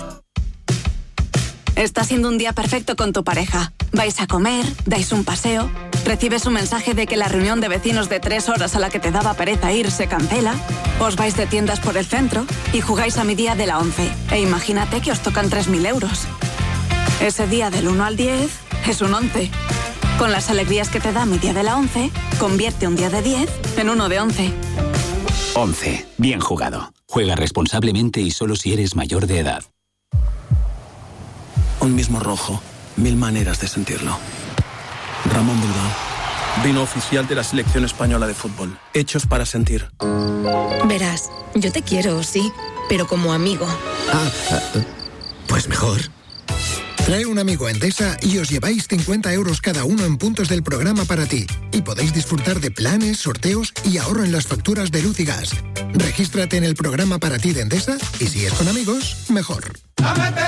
S27: Está siendo un día perfecto con tu pareja. Vais a comer, dais un paseo, recibes un mensaje de que la reunión de vecinos de tres horas a la que te daba pereza ir se cancela, os vais de tiendas por el centro y jugáis a mi día de la once. E imagínate que os tocan tres mil euros. Ese día del uno al diez es un once. Con las alegrías que te da mi día de la once, convierte un día de diez en uno de once.
S28: once. Bien jugado. Juega responsablemente y solo si eres mayor de edad.
S29: Un mismo rojo, mil maneras de sentirlo. Ramón Bilbao, vino oficial de la selección española de fútbol. Hechos para sentir.
S26: Verás, yo te quiero, sí, pero como amigo.
S30: Ah, pues mejor. Trae un amigo a Endesa y os lleváis cincuenta euros cada uno en puntos del programa para ti. Y podéis disfrutar de planes, sorteos y ahorro en las facturas de luz y gas. Regístrate en el programa para ti de Endesa y si es con amigos, mejor.